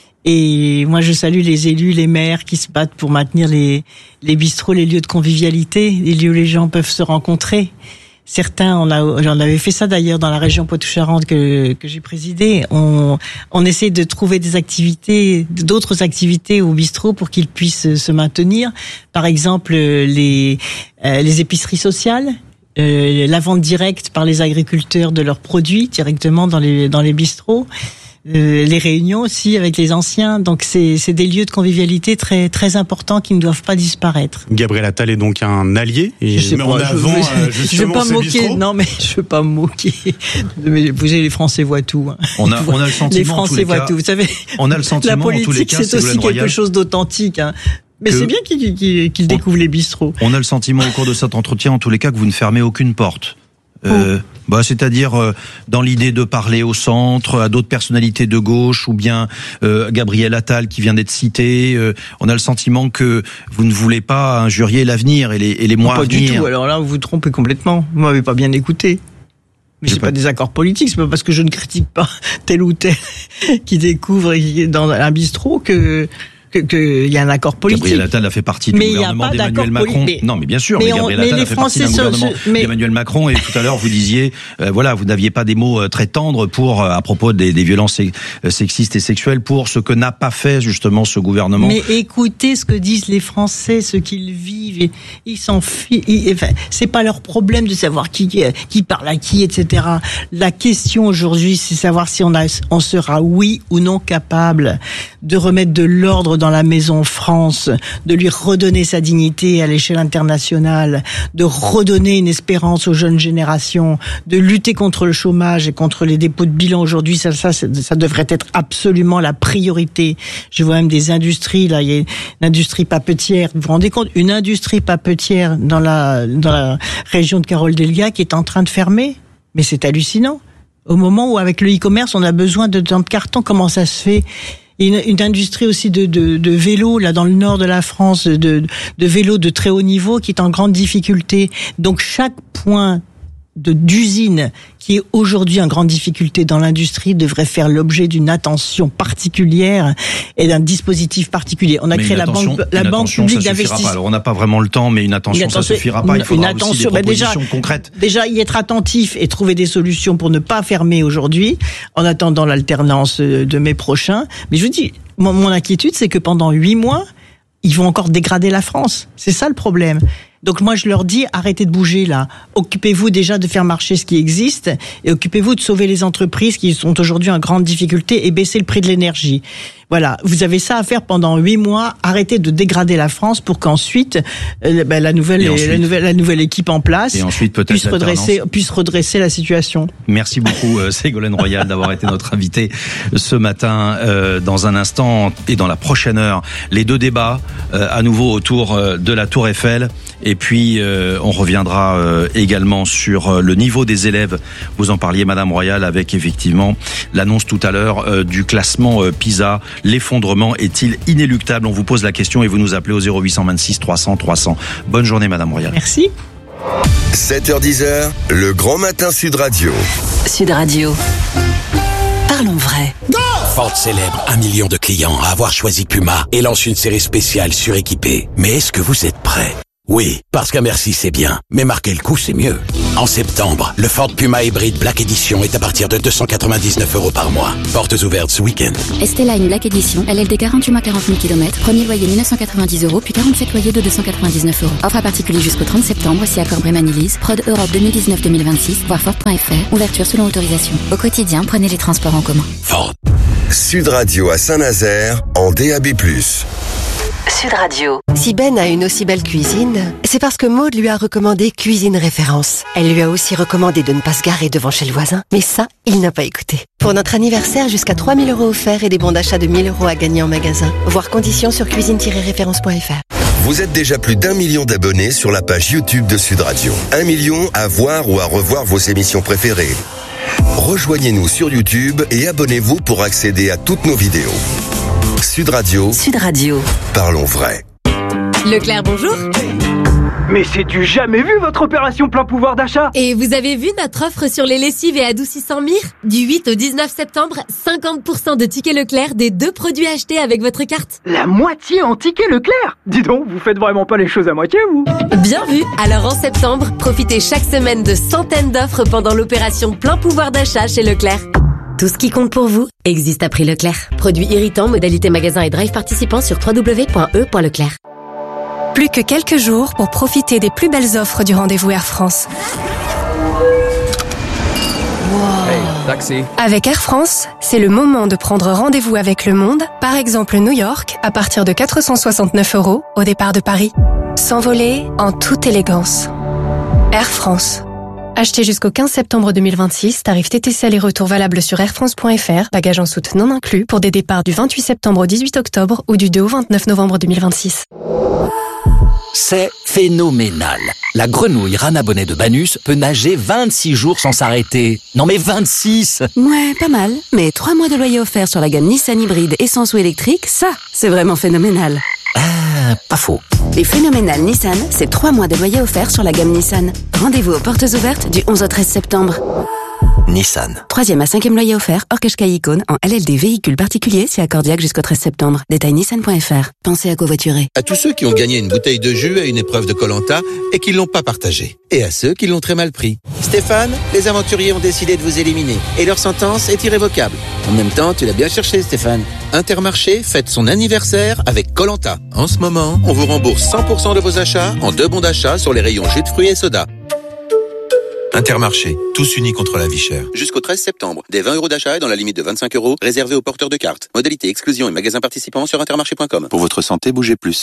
Et moi, je salue les élus, les maires qui se battent pour maintenir les, les bistrots, les lieux de convivialité, les lieux où les gens peuvent se rencontrer. Certains, on a, j'en avais fait ça d'ailleurs dans la région Poitou-Charentes que, que j'ai présidée. On, on essaie de trouver des activités, d'autres activités au bistrot pour qu'ils puissent se maintenir. Par exemple, les, euh, les épiceries sociales. Euh, la vente directe par les agriculteurs de leurs produits directement dans les dans les bistrots, euh, les réunions aussi avec les anciens. Donc c'est c'est des lieux de convivialité très très importants qui ne doivent pas disparaître. Gabriel Attal est donc un allié. Et je sais pas, en avant je, justement je veux pas ces moquer. bistrots. Non mais je veux pas me moquer. Mais vous savez, les Français voient tout. Hein. On a on a le sentiment les Français en tous les voient cas, tout. Vous savez, on a le sentiment la politique en tous les cas, c'est aussi quelque Royal, chose d'authentique. Hein. Mais que c'est bien qu'ils qu'il, qu'il découvrent les bistrots. On a le sentiment au cours de cet entretien, en tous les cas, que vous ne fermez aucune porte. Euh, bah, c'est-à-dire euh, dans l'idée de parler au centre, à d'autres personnalités de gauche, ou bien euh, Gabriel Attal qui vient d'être cité. Euh, on a le sentiment que vous ne voulez pas injurier l'avenir et les, et les mois non, à venir. Pas du tout. Alors là, vous vous trompez complètement. Vous m'avez pas bien écouté. Mais c'est pas des accords politiques. C'est pas parce que je ne critique pas tel ou tel qui découvre dans un bistrot que. qu'il y a un accord politique. Gabriel Attal a fait partie du mais gouvernement d'Emmanuel Macron. Poli- non, mais bien sûr, mais, mais Gabriel on, mais Attal a fait partie d'un gouvernement se, mais... d'Emmanuel Macron. Et tout à l'heure, vous disiez, euh, voilà, vous n'aviez pas des mots euh, très tendres pour euh, à propos des, des violences euh, sexistes et sexuelles pour ce que n'a pas fait justement ce gouvernement. Mais écoutez ce que disent les Français, ce qu'ils vivent. Ils s'en fichent. Enfin, c'est pas leur problème de savoir qui qui parle à qui, et cetera. La question aujourd'hui, c'est savoir si on a, on sera oui ou non capable de remettre de l'ordre dans dans la maison France, de lui redonner sa dignité à l'échelle internationale, de redonner une espérance aux jeunes générations, de lutter contre le chômage et contre les dépôts de bilan aujourd'hui, ça, ça, ça devrait être absolument la priorité. Je vois même des industries, là, il y a une industrie papetière, vous vous rendez compte, une industrie papetière dans la, dans la région de Carole-Delga qui est en train de fermer, mais c'est hallucinant. Au moment où avec le e-commerce, on a besoin de tant de cartons, comment ça se fait ? Une, une industrie aussi de, de, de vélos, là, dans le nord de la France, de, de vélos de très haut niveau qui est en grande difficulté. Donc, chaque point de, d'usine qui est aujourd'hui en grande difficulté dans l'industrie devrait faire l'objet d'une attention particulière et d'un dispositif particulier. On a mais créé la banque, la banque publique d'investissement. Alors, on n'a pas vraiment le temps, mais une attention, une attention ça suffira pas. Il faudra une attention, aussi des propositions déjà, concrètes. Déjà, y être attentif et trouver des solutions pour ne pas fermer aujourd'hui, en attendant l'alternance de mai prochain. Mais je vous dis, mon, mon inquiétude, c'est que pendant huit mois, ils vont encore dégrader la France. C'est ça le problème. Donc moi, je leur dis, arrêtez de bouger là. Occupez-vous déjà de faire marcher ce qui existe et occupez-vous de sauver les entreprises qui sont aujourd'hui en grande difficulté et baisser le prix de l'énergie. Voilà, vous avez ça à faire pendant huit mois. Arrêtez de dégrader la France pour qu'ensuite euh, ben, la nouvelle, ensuite, la nouvelle, la nouvelle équipe en place et ensuite, peut-être puisse redresser, puisse redresser la situation. Merci beaucoup, euh, Ségolène Royal, d'avoir été notre invitée ce matin. Euh, dans un instant et dans la prochaine heure, les deux débats euh, à nouveau autour euh, de la Tour Eiffel et Et puis, euh, on reviendra euh, également sur euh, le niveau des élèves. Vous en parliez, Madame Royal, avec effectivement l'annonce tout à l'heure euh, du classement euh, PISA. L'effondrement est-il inéluctable? On vous pose la question et vous nous appelez au zéro huit cent vingt-six trois cents trois cents. Bonne journée, Madame Royal. Merci. sept heures dix, le grand matin Sud Radio. Sud Radio. Parlons vrai. Ford célèbre un million de clients à avoir choisi Puma et lance une série spéciale suréquipée. Mais est-ce que vous êtes prêts? Oui, parce qu'un merci c'est bien, mais marquer le coup c'est mieux. En septembre, le Ford Puma Hybrid Black Edition est à partir de deux cent quatre-vingt-dix-neuf euros par mois. Portes ouvertes ce week-end. Esteline Black Edition, L L D quarante-huit mois quarante mille kilomètres, premier loyer mille neuf cent quatre-vingt-dix euros, puis quarante-sept loyers de deux cent quatre-vingt-dix-neuf euros. Offre à particulier jusqu'au trente septembre, si accord Brémanilise, Prod Europe deux mille dix-neuf deux mille vingt-six, voir Ford point F R, ouverture selon autorisation. Au quotidien, prenez les transports en commun. Ford. Sud Radio à Saint-Nazaire, en D A B plus. Sud Radio. Si Ben a une aussi belle cuisine, c'est parce que Maude lui a recommandé Cuisine Référence. Elle lui a aussi recommandé de ne pas se garer devant chez le voisin. Mais ça, il n'a pas écouté. Pour notre anniversaire, jusqu'à trois mille euros offerts et des bons d'achat de mille euros à gagner en magasin. Voir conditions sur cuisine tiret référence point F R. Vous êtes déjà plus d'un million d'abonnés sur la page YouTube de Sud Radio. Un million à voir ou à revoir vos émissions préférées. Rejoignez-nous sur YouTube et abonnez-vous pour accéder à toutes nos vidéos. Sud Radio. Sud Radio. Parlons vrai. Leclerc, bonjour. Mais c'est du jamais vu votre opération plein pouvoir d'achat. Et vous avez vu notre offre sur les lessives et adoucissants Mire? Du huit au dix-neuf septembre, cinquante pour cent de tickets Leclerc des deux produits achetés avec votre carte. La moitié en tickets Leclerc? Dis donc, vous faites vraiment pas les choses à moitié, vous? Bien vu. Alors en septembre, profitez chaque semaine de centaines d'offres pendant l'opération plein pouvoir d'achat chez Leclerc. Tout ce qui compte pour vous existe à prix Leclerc. Produits irritants, modalité magasin et drive participants sur w w w point e point leclerc. Plus que quelques jours pour profiter des plus belles offres du rendez-vous Air France. Wow. Hey, taxi. Avec Air France, c'est le moment de prendre rendez-vous avec le monde, par exemple New York, à partir de quatre cent soixante-neuf euros au départ de Paris. S'envoler en toute élégance. Air France. Achetez jusqu'au quinze septembre deux mille vingt-six, tarif T T C aller-retour valable sur air france point F R, bagages en soute non inclus, pour des départs du vingt-huit septembre au dix-huit octobre ou du deux au vingt-neuf novembre deux mille vingt-six. C'est phénoménal. La grenouille rana bonnet de Banus peut nager vingt-six jours sans s'arrêter. Non mais vingt-six! Ouais, pas mal. Mais trois mois de loyer offert sur la gamme Nissan hybride essence ou électrique, ça, c'est vraiment phénoménal. Ah, pas faux. Les phénoménales Nissan, c'est trois mois de loyer offert sur la gamme Nissan. Rendez-vous aux portes ouvertes du onze au treize septembre. Nissan. Troisième à cinquième loyer offert, hors Qashqai Icône, en L L D véhicule particulier, c'est accordiaque jusqu'au treize septembre. Détail nissan point F R. Pensez à covoiturer. À tous ceux qui ont gagné une bouteille de jus à une épreuve de Koh-Lanta et qui l'ont pas partagée. Et à ceux qui l'ont très mal pris. Stéphane, les aventuriers ont décidé de vous éliminer. Et leur sentence est irrévocable. En même temps, tu l'as bien cherché, Stéphane. Intermarché fête son anniversaire avec Koh-Lanta. En ce moment, on vous rembourse cent pour cent de vos achats en deux bons d'achat sur les rayons jus de fruits et soda. Intermarché, tous unis contre la vie chère. Jusqu'au treize septembre, des vingt euros d'achat et dans la limite de vingt-cinq euros, réservés aux porteurs de cartes. Modalité exclusion et magasins participants sur intermarché point com. Pour votre santé, bougez plus.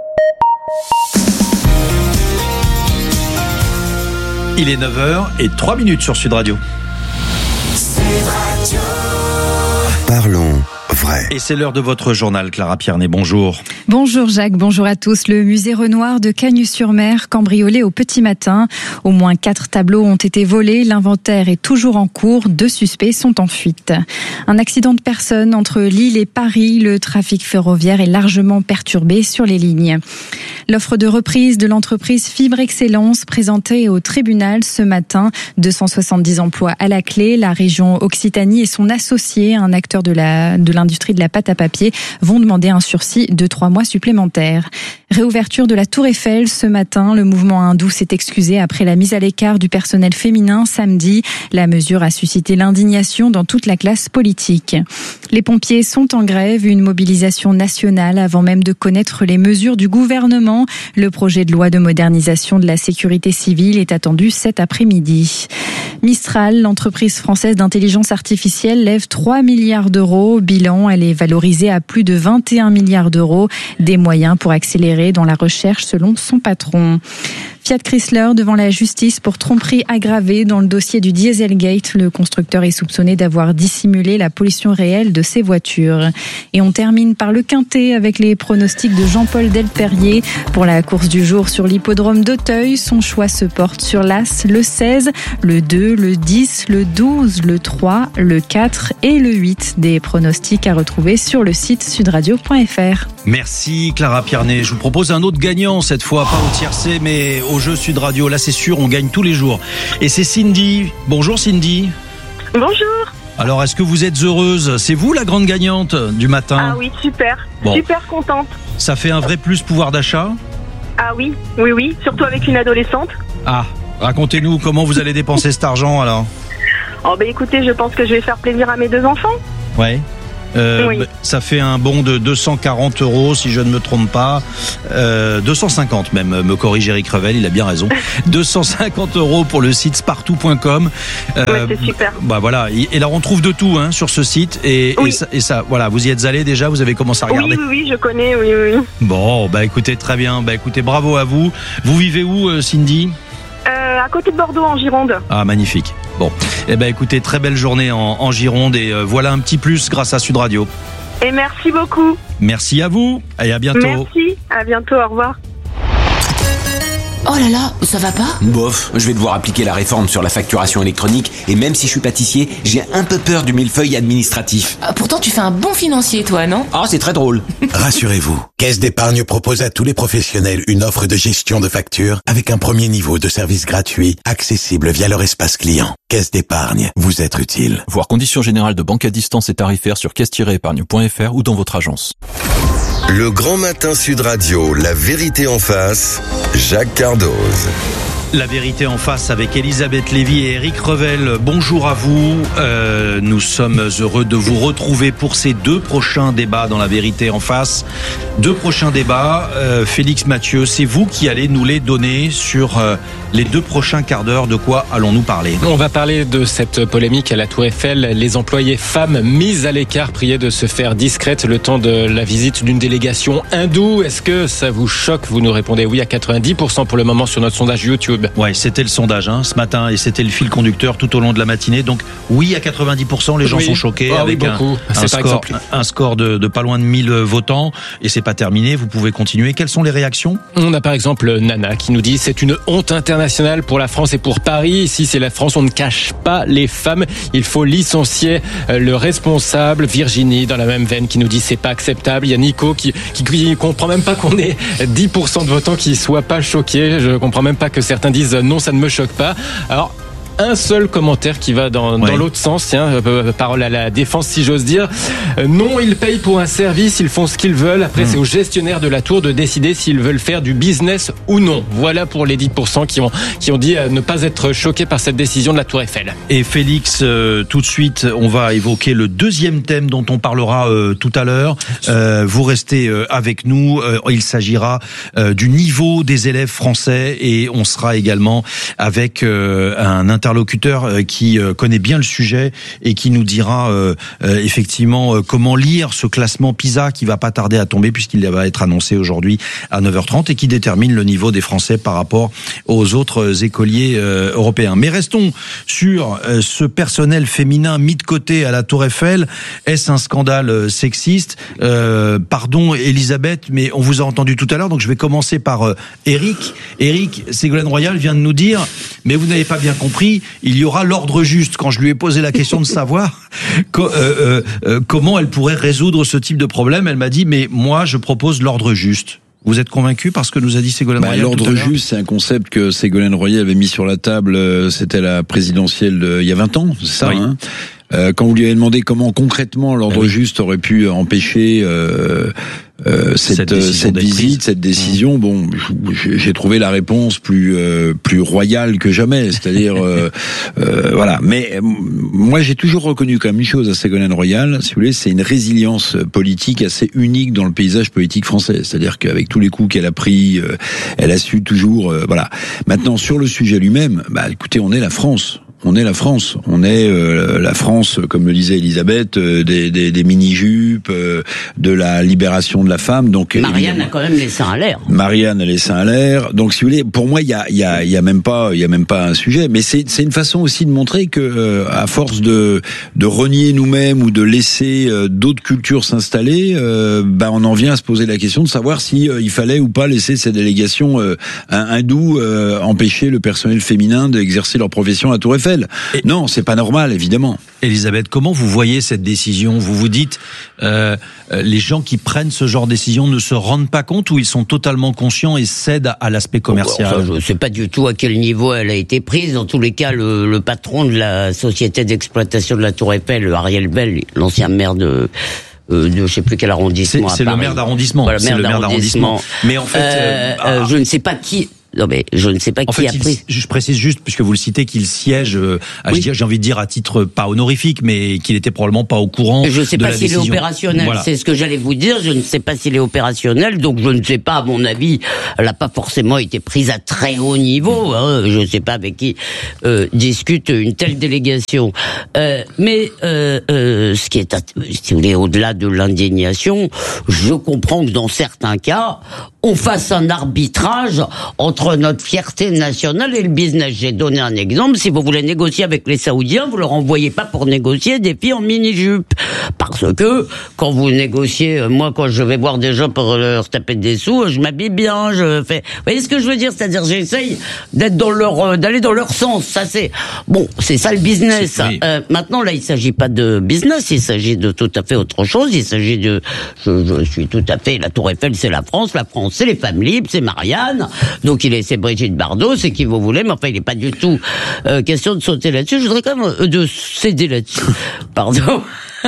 Il est neuf heures et trois minutes sur Sud Radio. Sud Radio. Parlons vrai. Et c'est l'heure de votre journal, Clara Piernet. Bonjour. Bonjour Jacques, bonjour à tous. Le musée Renoir de Cagnes-sur-Mer cambriolé au petit matin. Au moins quatre tableaux ont été volés. L'inventaire est toujours en cours. Deux suspects sont en fuite. Un accident de personnes entre Lille et Paris. Le trafic ferroviaire est largement perturbé sur les lignes. L'offre de reprise de l'entreprise Fibre Excellence présentée au tribunal ce matin. deux cent soixante-dix emplois à la clé. La région Occitanie et son associé, un acteur de la, de l'industrie de la pâte à papier, vont demander un sursis de trois mois supplémentaires. Réouverture de la Tour Eiffel ce matin. Le mouvement hindou s'est excusé après la mise à l'écart du personnel féminin samedi. La mesure a suscité l'indignation dans toute la classe politique. Les pompiers sont en grève, une mobilisation nationale avant même de connaître les mesures du gouvernement. Le projet de loi de modernisation de la sécurité civile est attendu cet après-midi. Mistral, l'entreprise française d'intelligence artificielle, lève trois milliards d'euros. Bilan, elle est valorisée à plus de vingt et un milliards d'euros. Des moyens pour accélérer dans la recherche selon son patron. Fiat Chrysler devant la justice pour tromperie aggravée dans le dossier du Dieselgate. Le constructeur est soupçonné d'avoir dissimulé la pollution réelle de ses voitures. Et on termine par le Quintet avec les pronostics de Jean-Paul Delperrier. Pour la course du jour sur l'hippodrome d'Auteuil, son choix se porte sur l'As, le seize, le deux, le dix, le douze, le trois, le quatre et le huit. Des pronostics à retrouver sur le site sudradio point f r. Merci Clara Piernet. Je vous propose un autre gagnant cette fois, pas au tiercé mais au jeu Sud Radio. Là c'est sûr, on gagne tous les jours. Et c'est Cindy. Bonjour Cindy. Bonjour. Alors est-ce que vous êtes heureuse? C'est vous la grande gagnante du matin? Ah oui, super. Bon. Super contente. Ça fait un vrai plus pouvoir d'achat? Ah oui, oui, oui. Surtout avec une adolescente. Ah, racontez-nous comment vous allez dépenser cet argent alors? Oh bah écoutez, je pense que je vais faire plaisir à mes deux enfants. Ouais. Euh, Oui. Ça fait un bon de deux cent quarante euros si je ne me trompe pas, euh, deux cent cinquante même, me corrige Eric Revel, il a bien raison. deux cent cinquante euros pour le site spartou point com. Euh, ouais, c'est super. Bah voilà, et là on trouve de tout hein, sur ce site et, Oui. et, ça, et ça, voilà, vous y êtes allé déjà, vous avez commencé à regarder. Oui, oui, oui, je connais, oui, oui. Bon, bah écoutez, très bien, bah écoutez, bravo à vous. Vous vivez où, euh, Cindy? Euh, à côté de Bordeaux, en Gironde. Ah, magnifique. Bon, eh ben écoutez, très belle journée en, en Gironde et euh, voilà un petit plus grâce à Sud Radio. Et merci beaucoup. Merci à vous et à bientôt. Merci, à bientôt, au revoir. Oh là là, ça va pas? Bof, je vais devoir appliquer la réforme sur la facturation électronique et même si je suis pâtissier, j'ai un peu peur du millefeuille administratif. Ah, pourtant tu fais un bon financier toi, non? Ah, c'est très drôle. Rassurez-vous, Caisse d'épargne propose à tous les professionnels une offre de gestion de factures avec un premier niveau de service gratuit, accessible via leur espace client. Caisse d'épargne, vous être utile. Voir conditions générales de banque à distance et tarifaires sur caisse tiret épargne point f r ou dans votre agence. Le Grand Matin Sud Radio, la vérité en face, Jacques Cardoz. La vérité en face avec Elisabeth Lévy et Eric Revel. Bonjour à vous. Euh, nous sommes heureux de vous retrouver pour ces deux prochains débats dans la vérité en face. Deux prochains débats. Euh, Félix Mathieu, c'est vous qui allez nous les donner sur euh, les deux prochains quarts d'heure. De quoi allons-nous parler? On va parler de cette polémique à la Tour Eiffel. Les employés femmes mises à l'écart priées de se faire discrètes le temps de la visite d'une délégation hindoue. Est-ce que ça vous choque? Vous nous répondez oui à quatre-vingt-dix pour cent pour le moment sur notre sondage YouTube. Ouais, c'était le sondage hein, ce matin et c'était le fil conducteur tout au long de la matinée. Donc oui à quatre-vingt-dix pour cent, les gens oui. sont choqués ah, avec oui, un, un, score, un score de, de pas loin de mille votants et c'est pas terminé. Vous pouvez continuer. Quelles sont les réactions? On a par exemple Nana qui nous dit c'est une honte internationale pour la France et pour Paris. Ici c'est la France, on ne cache pas les femmes. Il faut licencier le responsable. Virginie dans la même veine qui nous dit c'est pas acceptable. Il y a Nico qui qui, qui comprend même pas qu'on ait dix pour cent de votants qui soient pas choqués. Je comprends même pas que certains disent non, ça ne me choque pas. Alors, un seul commentaire qui va dans, ouais. dans l'autre sens, tiens, euh, parole à la défense si j'ose dire. Euh, non, ils payent pour un service, ils font ce qu'ils veulent. Après, mmh. c'est aux gestionnaires de la tour de décider s'ils veulent faire du business ou non. Voilà pour les dix pour cent qui ont, qui ont dit euh, ne pas être choqués par cette décision de la Tour Eiffel. Et Félix, euh, tout de suite, on va évoquer le deuxième thème dont on parlera euh, tout à l'heure. Euh, vous restez euh, avec nous. Euh, il s'agira euh, du niveau des élèves français et on sera également avec euh, un interlocuteur qui connaît bien le sujet et qui nous dira euh, euh, effectivement euh, comment lire ce classement PISA qui va pas tarder à tomber puisqu'il va être annoncé aujourd'hui à neuf heures trente et qui détermine le niveau des Français par rapport aux autres écoliers euh, européens. Mais restons sur euh, ce personnel féminin mis de côté à la Tour Eiffel. Est-ce un scandale sexiste? euh, Pardon Elisabeth, mais on vous a entendu tout à l'heure, donc je vais commencer par euh, Eric. Eric, Ségolène Royal vient de nous dire, mais vous n'avez pas bien compris, il y aura l'ordre juste. Quand je lui ai posé la question de savoir co- euh, euh, comment elle pourrait résoudre ce type de problème, elle m'a dit, mais moi, je propose l'ordre juste. Vous êtes convaincu par ce que nous a dit Ségolène bah, Royal? L'ordre juste, c'est un concept que Ségolène Royal avait mis sur la table, c'était la présidentielle de, il y a vingt ans, c'est ça, oui. hein Euh, quand vous lui avez demandé comment concrètement l'ordre oui. juste aurait pu empêcher euh, euh, cette, cette, cette visite, cette décision, bon, j'ai trouvé la réponse plus euh, plus royale que jamais, c'est-à-dire euh, euh, voilà. Mais moi, j'ai toujours reconnu quand même une chose à Ségolène Royal, si vous voulez, c'est une résilience politique assez unique dans le paysage politique français. C'est-à-dire qu'avec tous les coups qu'elle a pris, euh, elle a su toujours, euh, voilà. Maintenant, sur le sujet lui-même, bah écoutez, on est la France. on est la France. On est euh, la France, comme le disait Elisabeth, euh, des, des, des mini-jupes, euh, de la libération de la femme. Donc Marianne a quand même les seins à l'air. Marianne a les seins à l'air. Donc, si vous voulez, pour moi, il y a, il y a, il y a même pas, il y a même pas un sujet. Mais c'est, c'est une façon aussi de montrer que, euh, à force de, de renier nous-mêmes ou de laisser euh, d'autres cultures s'installer, euh, bah, on en vient à se poser la question de savoir si euh, il fallait ou pas laisser ces délégations euh, hindoues euh, empêcher le personnel féminin d'exercer leur profession à Tour Eiffel. Et non, c'est pas normal, évidemment. Elisabeth, comment vous voyez cette décision ? Vous vous dites, euh, les gens qui prennent ce genre de décision ne se rendent pas compte ou ils sont totalement conscients et cèdent à l'aspect commercial ? Enfin, je ne sais pas du tout à quel niveau elle a été prise. Dans tous les cas, le, le patron de la société d'exploitation de la Tour Eiffel, Ariel Bell, l'ancien maire de... Euh, de je sais plus quel arrondissement. C'est, c'est le maire d'arrondissement. Voilà, c'est maire le maire d'arrondissement. d'arrondissement. Mais en fait, euh, euh, euh, je ne sais pas qui. Non mais je ne sais pas en qui fait, a il, pris. Je précise juste, puisque vous le citez, qu'il siège, euh, oui. j'ai envie de dire à titre pas honorifique, mais qu'il était probablement pas au courant. Je ne sais de pas la s'il décision. est opérationnel. Voilà. C'est ce que j'allais vous dire. Je ne sais pas s'il est opérationnel, donc je ne sais pas. À mon avis, elle n'a pas forcément été prise à très haut niveau. Hein. Je ne sais pas avec qui euh, discute une telle délégation. Euh, mais euh, euh, ce qui est, si vous voulez, au-delà de l'indignation, je comprends que dans certains cas, on fasse un arbitrage entre notre fierté nationale et le business. J'ai donné un exemple. Si vous voulez négocier avec les Saoudiens, vous leur envoyez pas pour négocier des filles en mini-jupe. Parce que, quand vous négociez, moi, quand je vais voir des gens pour leur taper des sous, je m'habille bien, je fais, vous voyez ce que je veux dire? C'est-à-dire, j'essaye d'être dans leur, d'aller dans leur sens. Ça, c'est, bon, c'est ça le business. Oui. Euh, maintenant, là, il s'agit pas de business, il s'agit de tout à fait autre chose. Il s'agit de, je, je suis tout à fait, la Tour Eiffel, c'est la France, la France, c'est les femmes libres, c'est Marianne. Donc, il est, c'est Brigitte Bardot, c'est qui vous voulez, mais enfin, il n'est pas du tout euh, question de sauter là-dessus. Je voudrais quand même euh, de céder là-dessus. Pardon.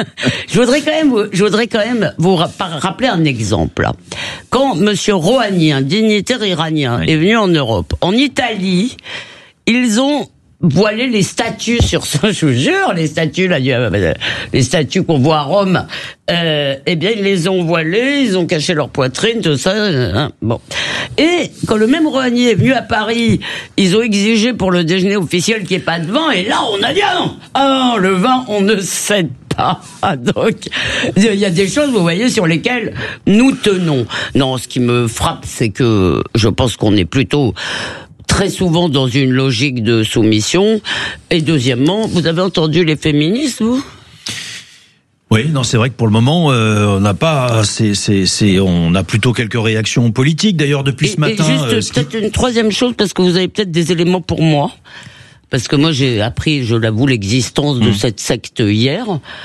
je voudrais quand même, je voudrais quand même vous rappeler un exemple. Quand Monsieur Rouhani, un dignitaire iranien, oui. est venu en Europe, en Italie, ils ont voiler les statues sur ça, je vous jure, les statues là, les statues qu'on voit à Rome, euh, eh bien ils les ont voilées, ils ont caché leur poitrine, tout ça, hein, bon. Et quand le même Rouhani est venu à Paris, ils ont exigé pour le déjeuner officiel qu'il n'y ait pas de vin, et là on a dit ah non, ah non, le vin on ne cède pas. Donc il y a des choses, vous voyez, sur lesquelles nous tenons. Non, ce qui me frappe, c'est que je pense qu'on est plutôt très souvent dans une logique de soumission. Et deuxièmement, vous avez entendu les féministes, vous ? Oui, non, c'est vrai que pour le moment, euh, on n'a pas, c'est, c'est, c'est, on a plutôt quelques réactions politiques. D'ailleurs, depuis et, ce matin. Et juste euh, peut-être qui... une troisième chose, parce que vous avez peut-être des éléments pour moi. Parce que moi, j'ai appris, je l'avoue, l'existence de mmh. cette secte hier,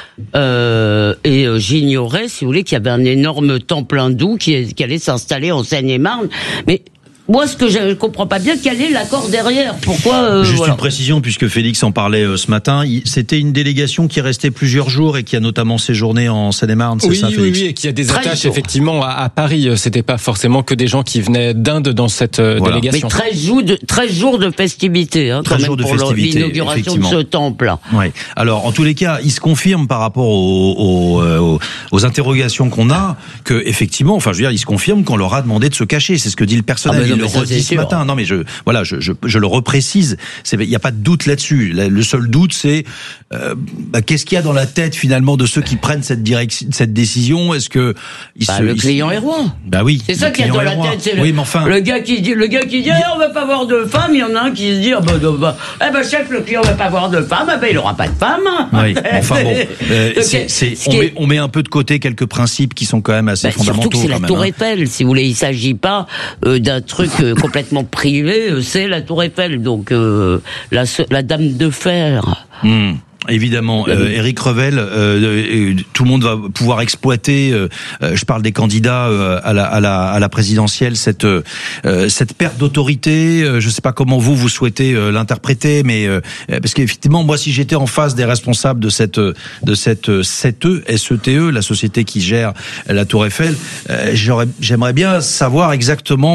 euh, et euh, j'ignorais, si vous voulez, qu'il y avait un énorme temple hindou qui, qui allait s'installer en Seine-et-Marne. Mais moi, ce que je ne comprends pas bien, quel est l'accord derrière ? Pourquoi euh, Juste voilà. une précision, puisque Félix en parlait euh, ce matin. Il, c'était une délégation qui restait plusieurs jours et qui a notamment séjourné en Seine-et-Marne, c'est oui, ça, Félix ? Oui, oui, et qui a des attaches jours. effectivement à, à Paris. C'était pas forcément que des gens qui venaient d'Inde dans cette euh, voilà. délégation. Mais treize jours de, treize jours de festivités, hein, quand treize même, jours de pour festivités, l'inauguration de ce temple. Oui. Alors, en tous les cas, il se confirme par rapport aux, aux, aux, aux interrogations qu'on a que, effectivement, enfin, je veux dire, il se confirme qu'on leur a demandé de se cacher. C'est ce que dit le personnel. Ah ben non, il le redit ce matin. Non, mais je, voilà, je, je, je le reprécise. Il n'y a pas de doute là-dessus. Le seul doute, c'est euh, bah, qu'est-ce qu'il y a dans la tête finalement de ceux qui prennent cette direction, cette décision. Est-ce que ils bah, se, le ils client se... est roi. Bah oui. C'est ça qu'il y a dans la tête. C'est oui, le, mais enfin... le gars qui dit, le gars qui dit, ah, on va pas avoir de femme. Il y en a un qui se dit, ah, bah, bah, eh ben chef, le client va pas avoir de femme. Eh ben il aura pas de femme. Oui. Enfin bon, euh, c'est, c'est, on, met, on met un peu de côté quelques principes qui sont quand même assez bah, fondamentaux. Surtout que c'est la même, Tour hein. Eiffel, si vous voulez. Il s'agit pas euh, d'un truc euh, complètement privé. Euh, c'est la Tour Eiffel, donc euh, la, la Dame de Fer. Mmh. Évidemment, euh, Éric Revel, euh, tout le monde va pouvoir exploiter. Euh, je parle des candidats euh, à, la, à, la, à la présidentielle, cette euh, cette perte d'autorité. Euh, je ne sais pas comment vous vous souhaitez euh, l'interpréter, mais euh, parce qu'effectivement, moi, si j'étais en face des responsables de cette de cette sept E, S E T E, la société qui gère la Tour Eiffel, euh, j'aurais, j'aimerais bien savoir exactement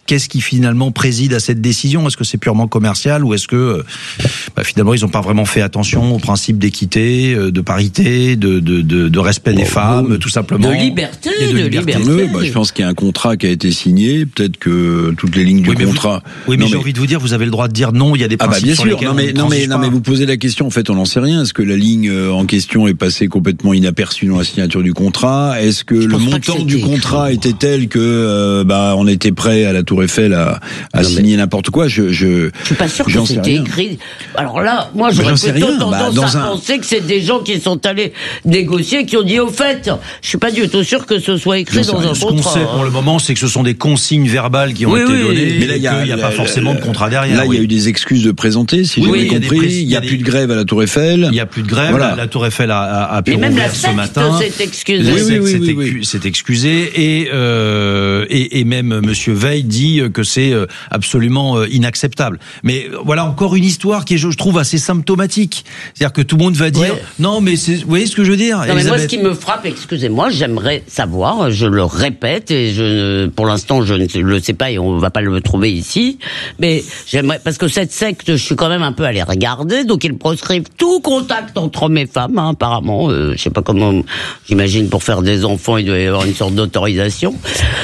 qu'est-ce qui finalement préside à cette décision? Est-ce que c'est purement commercial ou est-ce que bah, finalement ils n'ont pas vraiment fait attention aux principes d'équité, de parité, de, de, de, de respect bon, des femmes, bon, tout simplement. De liberté, et de, de liberté. liberté. Bah, je pense qu'il y a un contrat qui a été signé. Peut-être que toutes les lignes du oui, mais contrat. Vous, oui, mais, mais j'ai envie de vous dire, vous avez le droit de dire non. Il y a des principes ah bah bien sur sûr. lesquels Non mais on non mais non pas. mais vous posez la question. En fait, on n'en sait rien. Est-ce que la ligne en question est passée complètement inaperçue dans la signature du contrat? Est-ce que je le montant que du contrat était tel que euh, bah on était prêt à la Tour Eiffel à, à signer n'importe quoi? Je je je suis pas sûr que c'était écrit. Alors là, moi j'aurais plutôt rien. tendance bah, à un... penser que c'est des gens qui sont allés négocier, qui ont dit au fait, je suis pas du tout sûr que ce soit écrit dans un ce contrat. Ce qu'on sait pour le moment, c'est que ce sont des consignes verbales qui ont oui, été oui. données. Mais là, il y a, y a pas forcément de contrat derrière. Là, il oui. y a eu des excuses de présenter, si oui, j'ai bien compris. Il y a, plus de grève à la Tour Eiffel. Il y a plus de grève. Voilà. La, la Tour Eiffel a, a, a pu rouvrir ce matin. S'est excusé. La oui, secte oui, s'est oui, oui, oui. s'est excusé et, euh, et et même Monsieur Veil dit que c'est absolument inacceptable. Mais voilà encore une histoire qui est, je trouve, assez symptomatique. C'est-à-dire que tout le monde va dire ouais. non, mais c'est, vous voyez ce que je veux dire? Non, mais moi, ce qui me frappe, excusez-moi, j'aimerais savoir, je le répète, et je, pour l'instant, je ne le sais pas et on va pas le trouver ici, mais j'aimerais, parce que cette secte, je suis quand même un peu allé regarder, donc ils proscrivent tout contact entre hommes et femmes, hein, apparemment, euh, je sais pas comment, j'imagine pour faire des enfants, il doit y avoir une sorte d'autorisation,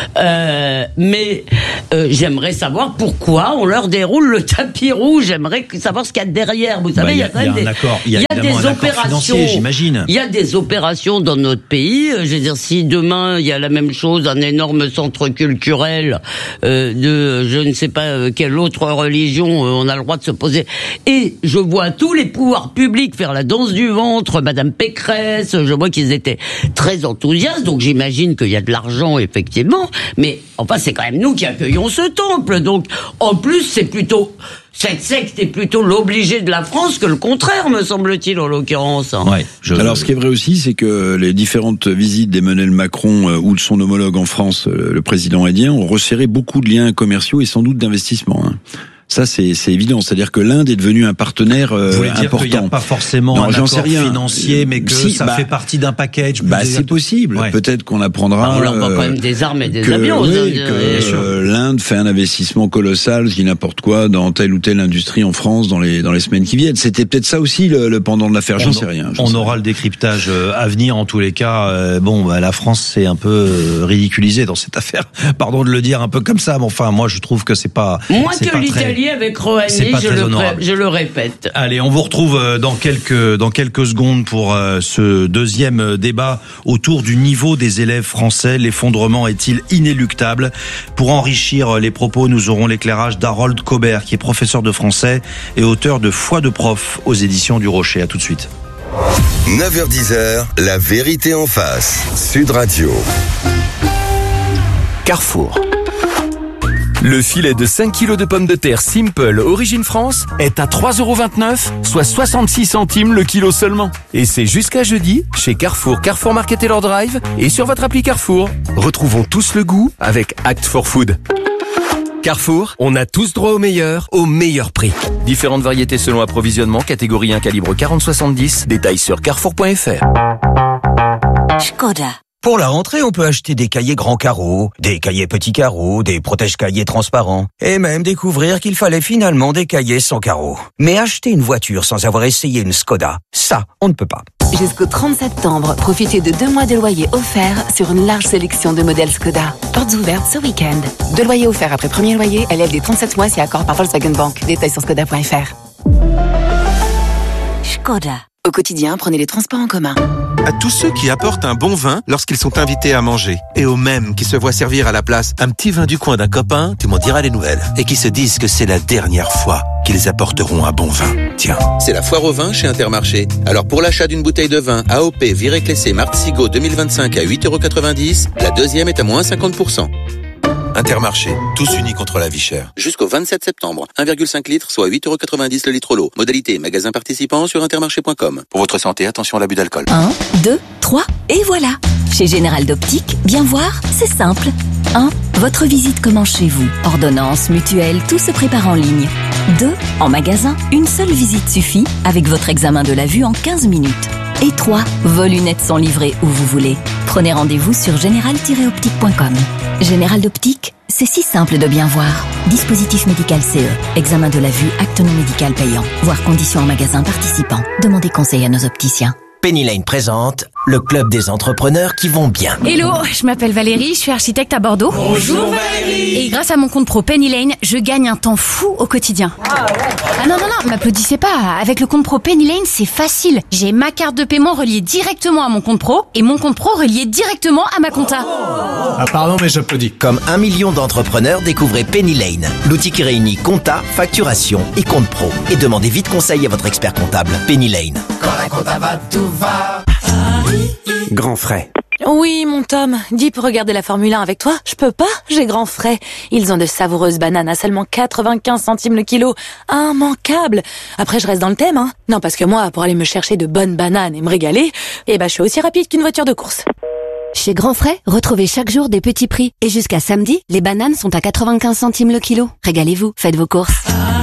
euh, mais euh, j'aimerais savoir pourquoi on leur déroule le tapis rouge, j'aimerais savoir ce qu'il y a derrière, vous savez, bah, il y a quand même des, accord, il y a, il y a des opérations, j'imagine. Il y a des opérations dans notre pays, je veux dire, si demain il y a la même chose, un énorme centre culturel euh, de je ne sais pas quelle autre religion, euh, on a le droit de se poser. Et je vois tous les pouvoirs publics faire la danse du ventre, Madame Pécresse, je vois qu'ils étaient très enthousiastes, donc j'imagine qu'il y a de l'argent effectivement, mais enfin c'est quand même nous qui accueillons ce temple, donc en plus c'est plutôt... Cette secte est plutôt l'obligé de la France que le contraire, me semble-t-il, en l'occurrence. Ouais, je... Alors, ce qui est vrai aussi, c'est que les différentes visites d'Emmanuel Macron euh, ou de son homologue en France, euh, le président indien, ont resserré beaucoup de liens commerciaux et sans doute d'investissement. Hein. Ça, c'est, c'est évident. C'est-à-dire que l'Inde est devenue un partenaire euh, Vous voulez dire important. Qu'il n'y a pas forcément non, un accord financier, mais que si, ça bah, fait partie d'un package. Bah, c'est possible. Ouais. Peut-être qu'on apprendra. Bah, on leur vend quand même des armes et des que, avions. Oui, aux que euh, l'Inde fait un investissement colossal, je dis n'importe quoi, dans telle ou telle industrie en France dans les dans les semaines qui viennent. C'était peut-être ça aussi le, le pendant de l'affaire. J'en on, sais rien. On sais aura rien. le décryptage à venir en tous les cas. Euh, bon, bah, la France s'est un peu ridiculisée dans cette affaire. Pardon de le dire un peu comme ça, mais enfin, moi, je trouve que c'est pas. Moins c'est que pas l'Italie très... avec Rouhani. C'est pas je, très le honorable. je le répète. Allez, on vous retrouve dans quelques dans quelques secondes pour euh, ce deuxième débat autour du niveau des élèves français. L'effondrement est-il inéluctable? Pour enrichir les propos, nous aurons l'éclairage d'Harold Cobert, qui est professeur de français et auteur de Foi de prof aux éditions du Rocher. À tout de suite. neuf heures dix, la vérité en face. Sud Radio. Carrefour. Le filet de cinq kilos de pommes de terre Simple Origine France est à trois euros vingt-neuf, soit soixante-six centimes le kilo seulement. Et c'est jusqu'à jeudi chez Carrefour, Carrefour Market et leur Drive et sur votre appli Carrefour. Retrouvons tous le goût avec Act for Food. Carrefour, on a tous droit au meilleur, au meilleur prix. Différentes variétés selon approvisionnement, catégorie un calibre quarante soixante-dix, détails sur carrefour point f r. Škoda. Pour la rentrée, on peut acheter des cahiers grands carreaux, des cahiers petits carreaux, des protège-cahiers transparents, et même découvrir qu'il fallait finalement des cahiers sans carreaux. Mais acheter une voiture sans avoir essayé une Škoda, ça, on ne peut pas. Jusqu'au trente septembre, profitez de deux mois de loyer offerts sur une large sélection de modèles Škoda. Portes ouvertes ce week-end. Deux loyers offerts après premier loyer, L F D trente-sept mois si accord par Volkswagen Bank. Détails sur škoda point f r. Škoda. Au quotidien, prenez les transports en commun. À tous ceux qui apportent un bon vin lorsqu'ils sont invités à manger, et aux mêmes qui se voient servir à la place un petit vin du coin d'un copain, tu m'en diras les nouvelles, et qui se disent que c'est la dernière fois qu'ils apporteront un bon vin. Tiens. C'est la foire au vin chez Intermarché. Alors pour l'achat d'une bouteille de vin A O P Viré Clessé Martzigo deux mille vingt-cinq à huit euros quatre-vingt-dix, la deuxième est à moins cinquante pour cent. Intermarché, tous unis contre la vie chère. Jusqu'au vingt-sept septembre, un virgule cinq litres, soit huit euros quatre-vingt-dix le litre l'eau. Modalité magasin participant sur intermarché point com. Pour votre santé, attention à l'abus d'alcool. un, deux, trois, et voilà. Chez Général d'Optique, bien voir, c'est simple. un. Votre visite commence chez vous. Ordonnance, mutuelle, tout se prépare en ligne. deux. En magasin, une seule visite suffit avec votre examen de la vue en quinze minutes. Et trois. Vos lunettes sont livrées où vous voulez. Prenez rendez-vous sur général tiret optique point com. Général d'Optique, C'est si simple de bien voir. Dispositif médical C E. Examen de la vue, acte non médical payant. Voir conditions en magasin participant. Demandez conseil à nos opticiens. Penny Lane présente le club des entrepreneurs qui vont bien. Hello, je m'appelle Valérie, je suis architecte à Bordeaux. Bonjour Valérie. Et grâce à mon compte pro Penny Lane, je gagne un temps fou au quotidien. Ah, ouais. ah non, non, non, m'applaudissez pas. Avec le compte pro Penny Lane, c'est facile. J'ai ma carte de paiement reliée directement à mon compte pro et mon compte pro relié directement à ma compta. Ah pardon, mais j'applaudis. Comme un million d'entrepreneurs, découvrez Penny Lane, l'outil qui réunit compta, facturation et compte pro. Et demandez vite conseil à votre expert comptable. Penny Lane. Quand la compta va, tout va. Grand frais. Oui, mon Tom, dis pour regarder la Formule un avec toi. Je peux pas, j'ai grand frais. Ils ont de savoureuses bananes à seulement quatre-vingt-quinze centimes le kilo. Immanquable. Après, je reste dans le thème, hein. Non, parce que moi, pour aller me chercher de bonnes bananes et me régaler, eh ben, je suis aussi rapide qu'une voiture de course. Chez Grand Frais, retrouvez chaque jour des petits prix. Et jusqu'à samedi, les bananes sont à quatre-vingt-quinze centimes le kilo. Régalez-vous, faites vos courses.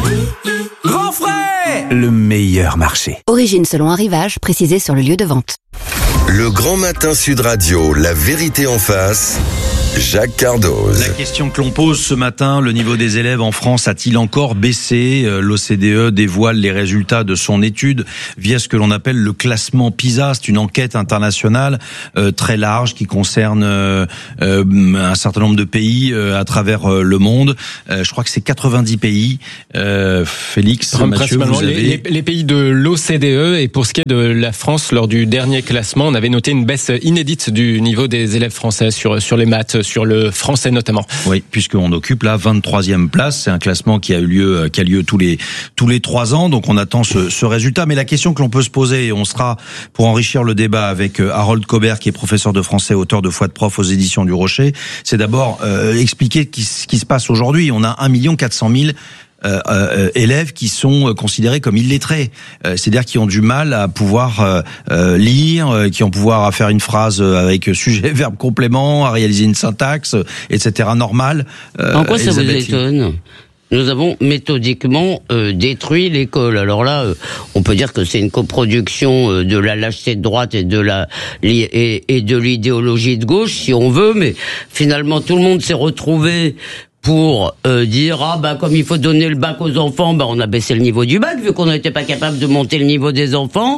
Grand Frais, le meilleur marché. Origine selon arrivage, précisé sur le lieu de vente. Le Grand Matin Sud Radio, la vérité en face, Jacques Cardoz. La question que l'on pose ce matin, le niveau des élèves en France a-t-il encore baissé ? L'O C D E dévoile les résultats de son étude via ce que l'on appelle le classement PISA. C'est une enquête internationale euh, très large qui concerne euh, euh, un certain nombre de pays euh, à travers euh, le monde. Euh, je crois que c'est quatre-vingt-dix pays. Euh, Félix, Mathieu, vous avez... les, les, les pays de l'O C D E, et pour ce qui est de la France, lors du dernier classement, on avait noté une baisse inédite du niveau des élèves français sur sur les maths, sur le français notamment. Oui, puisqu'on occupe la vingt-troisième place. C'est un classement qui a eu lieu, qui a lieu tous les tous les trois ans. Donc on attend ce, ce résultat. Mais la question que l'on peut se poser, et on sera pour enrichir le débat avec Harold Cobert, qui est professeur de français, auteur de Foi de prof aux éditions du Rocher, c'est d'abord euh, expliquer ce qui se passe aujourd'hui. On a un million quatre cent mille Euh, euh, élèves qui sont considérés comme illettrés, euh, c'est-à-dire qui ont du mal à pouvoir euh, euh, lire, euh, qui ont pouvoir à faire une phrase avec sujet, verbe, complément, à réaliser une syntaxe, et cetera normale. Euh, en quoi ça vous étonne ? Nous avons méthodiquement euh, détruit l'école. Alors là, euh, on peut dire que c'est une coproduction euh, de la lâcheté de droite et de la et, et de l'idéologie de gauche, si on veut, mais finalement tout le monde s'est retrouvé pour euh, dire ah bah comme il faut donner le bac aux enfants, bah on a baissé le niveau du bac vu qu'on n'était pas capable de monter le niveau des enfants.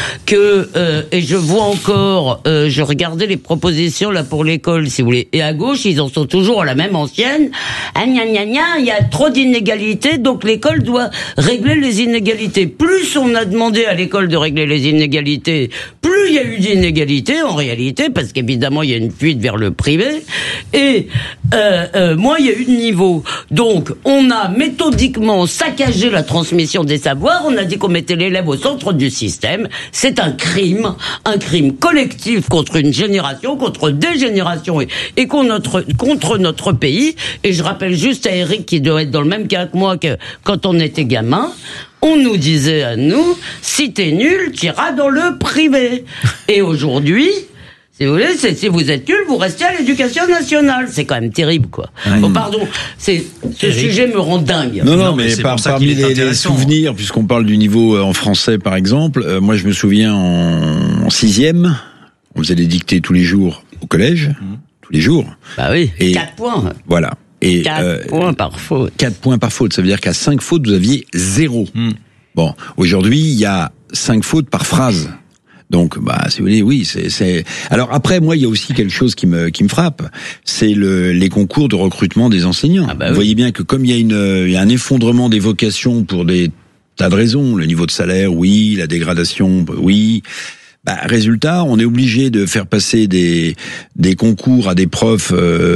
Que euh, et je vois encore, euh, je regardais les propositions là pour l'école, si vous voulez, et à gauche ils en sont toujours à la même ancienne. Ah gna gna gna, il y a trop d'inégalités, donc l'école doit régler les inégalités. Plus on a demandé à l'école de régler les inégalités, plus il y a eu d'inégalités en réalité, parce qu'évidemment il y a une fuite vers le privé. Et euh, euh, moins il y a eu de niveau. Donc, on a méthodiquement saccagé la transmission des savoirs. On a dit qu'on mettait l'élève au centre du système. C'est un crime, un crime collectif contre une génération, contre des générations et, et contre, notre, contre notre pays. Et je rappelle juste à Eric, qui doit être dans le même cas que moi, que quand on était gamin, on nous disait à nous, si t'es nul, t'iras dans le privé. Et aujourd'hui, si vous voulez, c'est, si vous êtes nul, vous restez à l'éducation nationale. C'est quand même terrible, quoi. Ouais. Oh, pardon, c'est, ce Eric. Sujet me rend dingue. Non, non, mais, mais par, parmi les, les souvenirs, puisqu'on parle du niveau en français, par exemple, euh, moi je me souviens en, en sixième, on faisait des dictées tous les jours au collège, mmh. tous les jours. Bah oui, et quatre points. Voilà. Et quatre euh, points par faute. Quatre points par faute, ça veut dire qu'à cinq fautes, vous aviez zéro. Mmh. Bon, aujourd'hui, il y a cinq fautes par phrase. Donc, bah, si vous voulez, oui, c'est, c'est. Alors après, moi, il y a aussi quelque chose qui me qui me frappe, c'est le les concours de recrutement des enseignants. Ah bah oui. Vous voyez bien que comme il y a une il y a un effondrement des vocations pour des tas de raisons, le niveau de salaire, oui, la dégradation, oui. Bah, résultat, on est obligé de faire passer des des concours à des profs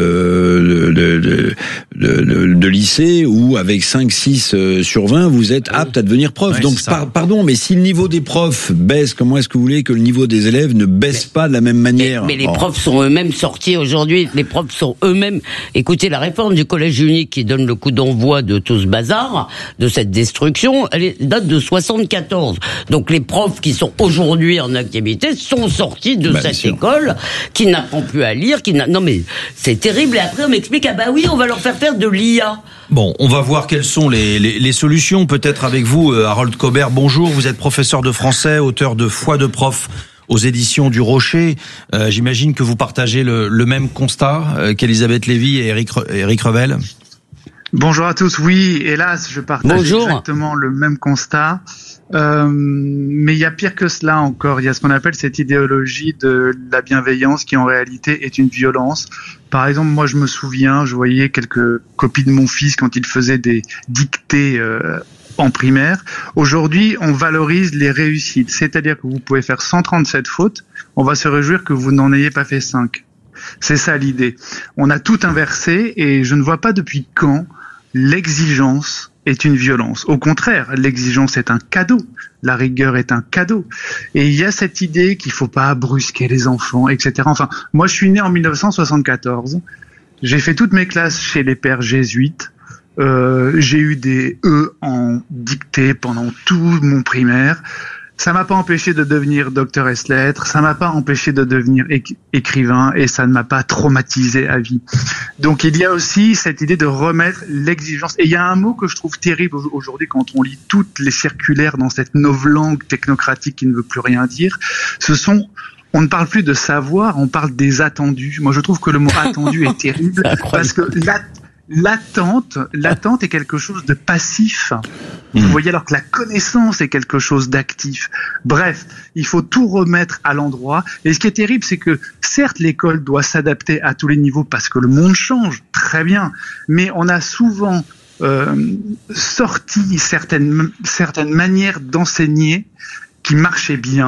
euh, de, de, de, de, de lycée où avec cinq six sur vingt, vous êtes apte à devenir prof. Ouais, donc, par, pardon, mais si le niveau des profs baisse, comment est-ce que vous voulez que le niveau des élèves ne baisse mais, pas de la même manière ? Mais, mais les oh. profs sont eux-mêmes sortis aujourd'hui. Les profs sont eux-mêmes. Écoutez, la réforme du collège unique qui donne le coup d'envoi de tout ce bazar, de cette destruction, elle est, date de soixante-quatorze. Donc les profs qui sont aujourd'hui en activité sont sortis de bah, cette sûr. école qui n'apprend plus à lire, qui n'a... non mais c'est terrible. Et après on m'explique ah bah oui on va leur faire faire de l'I A. Bon, on va voir quelles sont les, les, les solutions. Peut-être avec vous, Harold Cobert. Bonjour, vous êtes professeur de français, auteur de Foi de prof aux éditions du Rocher. Euh, j'imagine que vous partagez le, le même constat euh, qu'Elisabeth Lévy et Eric, Eric Revel. Bonjour à tous. Oui, hélas, je partage Bonjour. exactement le même constat. Euh, mais il y a pire que cela encore. Il y a ce qu'on appelle cette idéologie de la bienveillance qui en réalité est une violence. Par exemple, moi je me souviens, je voyais quelques copies de mon fils quand il faisait des dictées euh, en primaire. Aujourd'hui, on valorise les réussites. C'est-à-dire que vous pouvez faire cent trente-sept fautes, on va se réjouir que vous n'en ayez pas fait cinq. C'est ça l'idée. On a tout inversé et je ne vois pas depuis quand l'exigence est une violence. Au contraire, l'exigence est un cadeau. La rigueur est un cadeau. Et il y a cette idée qu'il faut pas brusquer les enfants, et cetera. Enfin, moi, je suis né en mille neuf cent soixante-quatorze. J'ai fait toutes mes classes chez les pères jésuites. Euh, j'ai eu des E en dictée pendant tout mon primaire. Ça m'a pas empêché de devenir docteur ès lettres, ça m'a pas empêché de devenir éc- écrivain et ça ne m'a pas traumatisé à vie. Donc il y a aussi cette idée de remettre l'exigence. Et il y a un mot que je trouve terrible aujourd'hui quand on lit toutes les circulaires dans cette novlangue technocratique qui ne veut plus rien dire. Ce sont On ne parle plus de savoir, on parle des attendus. Moi je trouve que le mot attendu est terrible parce que la L'attente, l'attente est quelque chose de passif. Vous mmh. voyez, alors que la connaissance est quelque chose d'actif. Bref, il faut tout remettre à l'endroit. Et ce qui est terrible, c'est que certes, l'école doit s'adapter à tous les niveaux parce que le monde change, très bien. Mais on a souvent euh, sorti certaines certaines manières d'enseigner qui marchaient bien.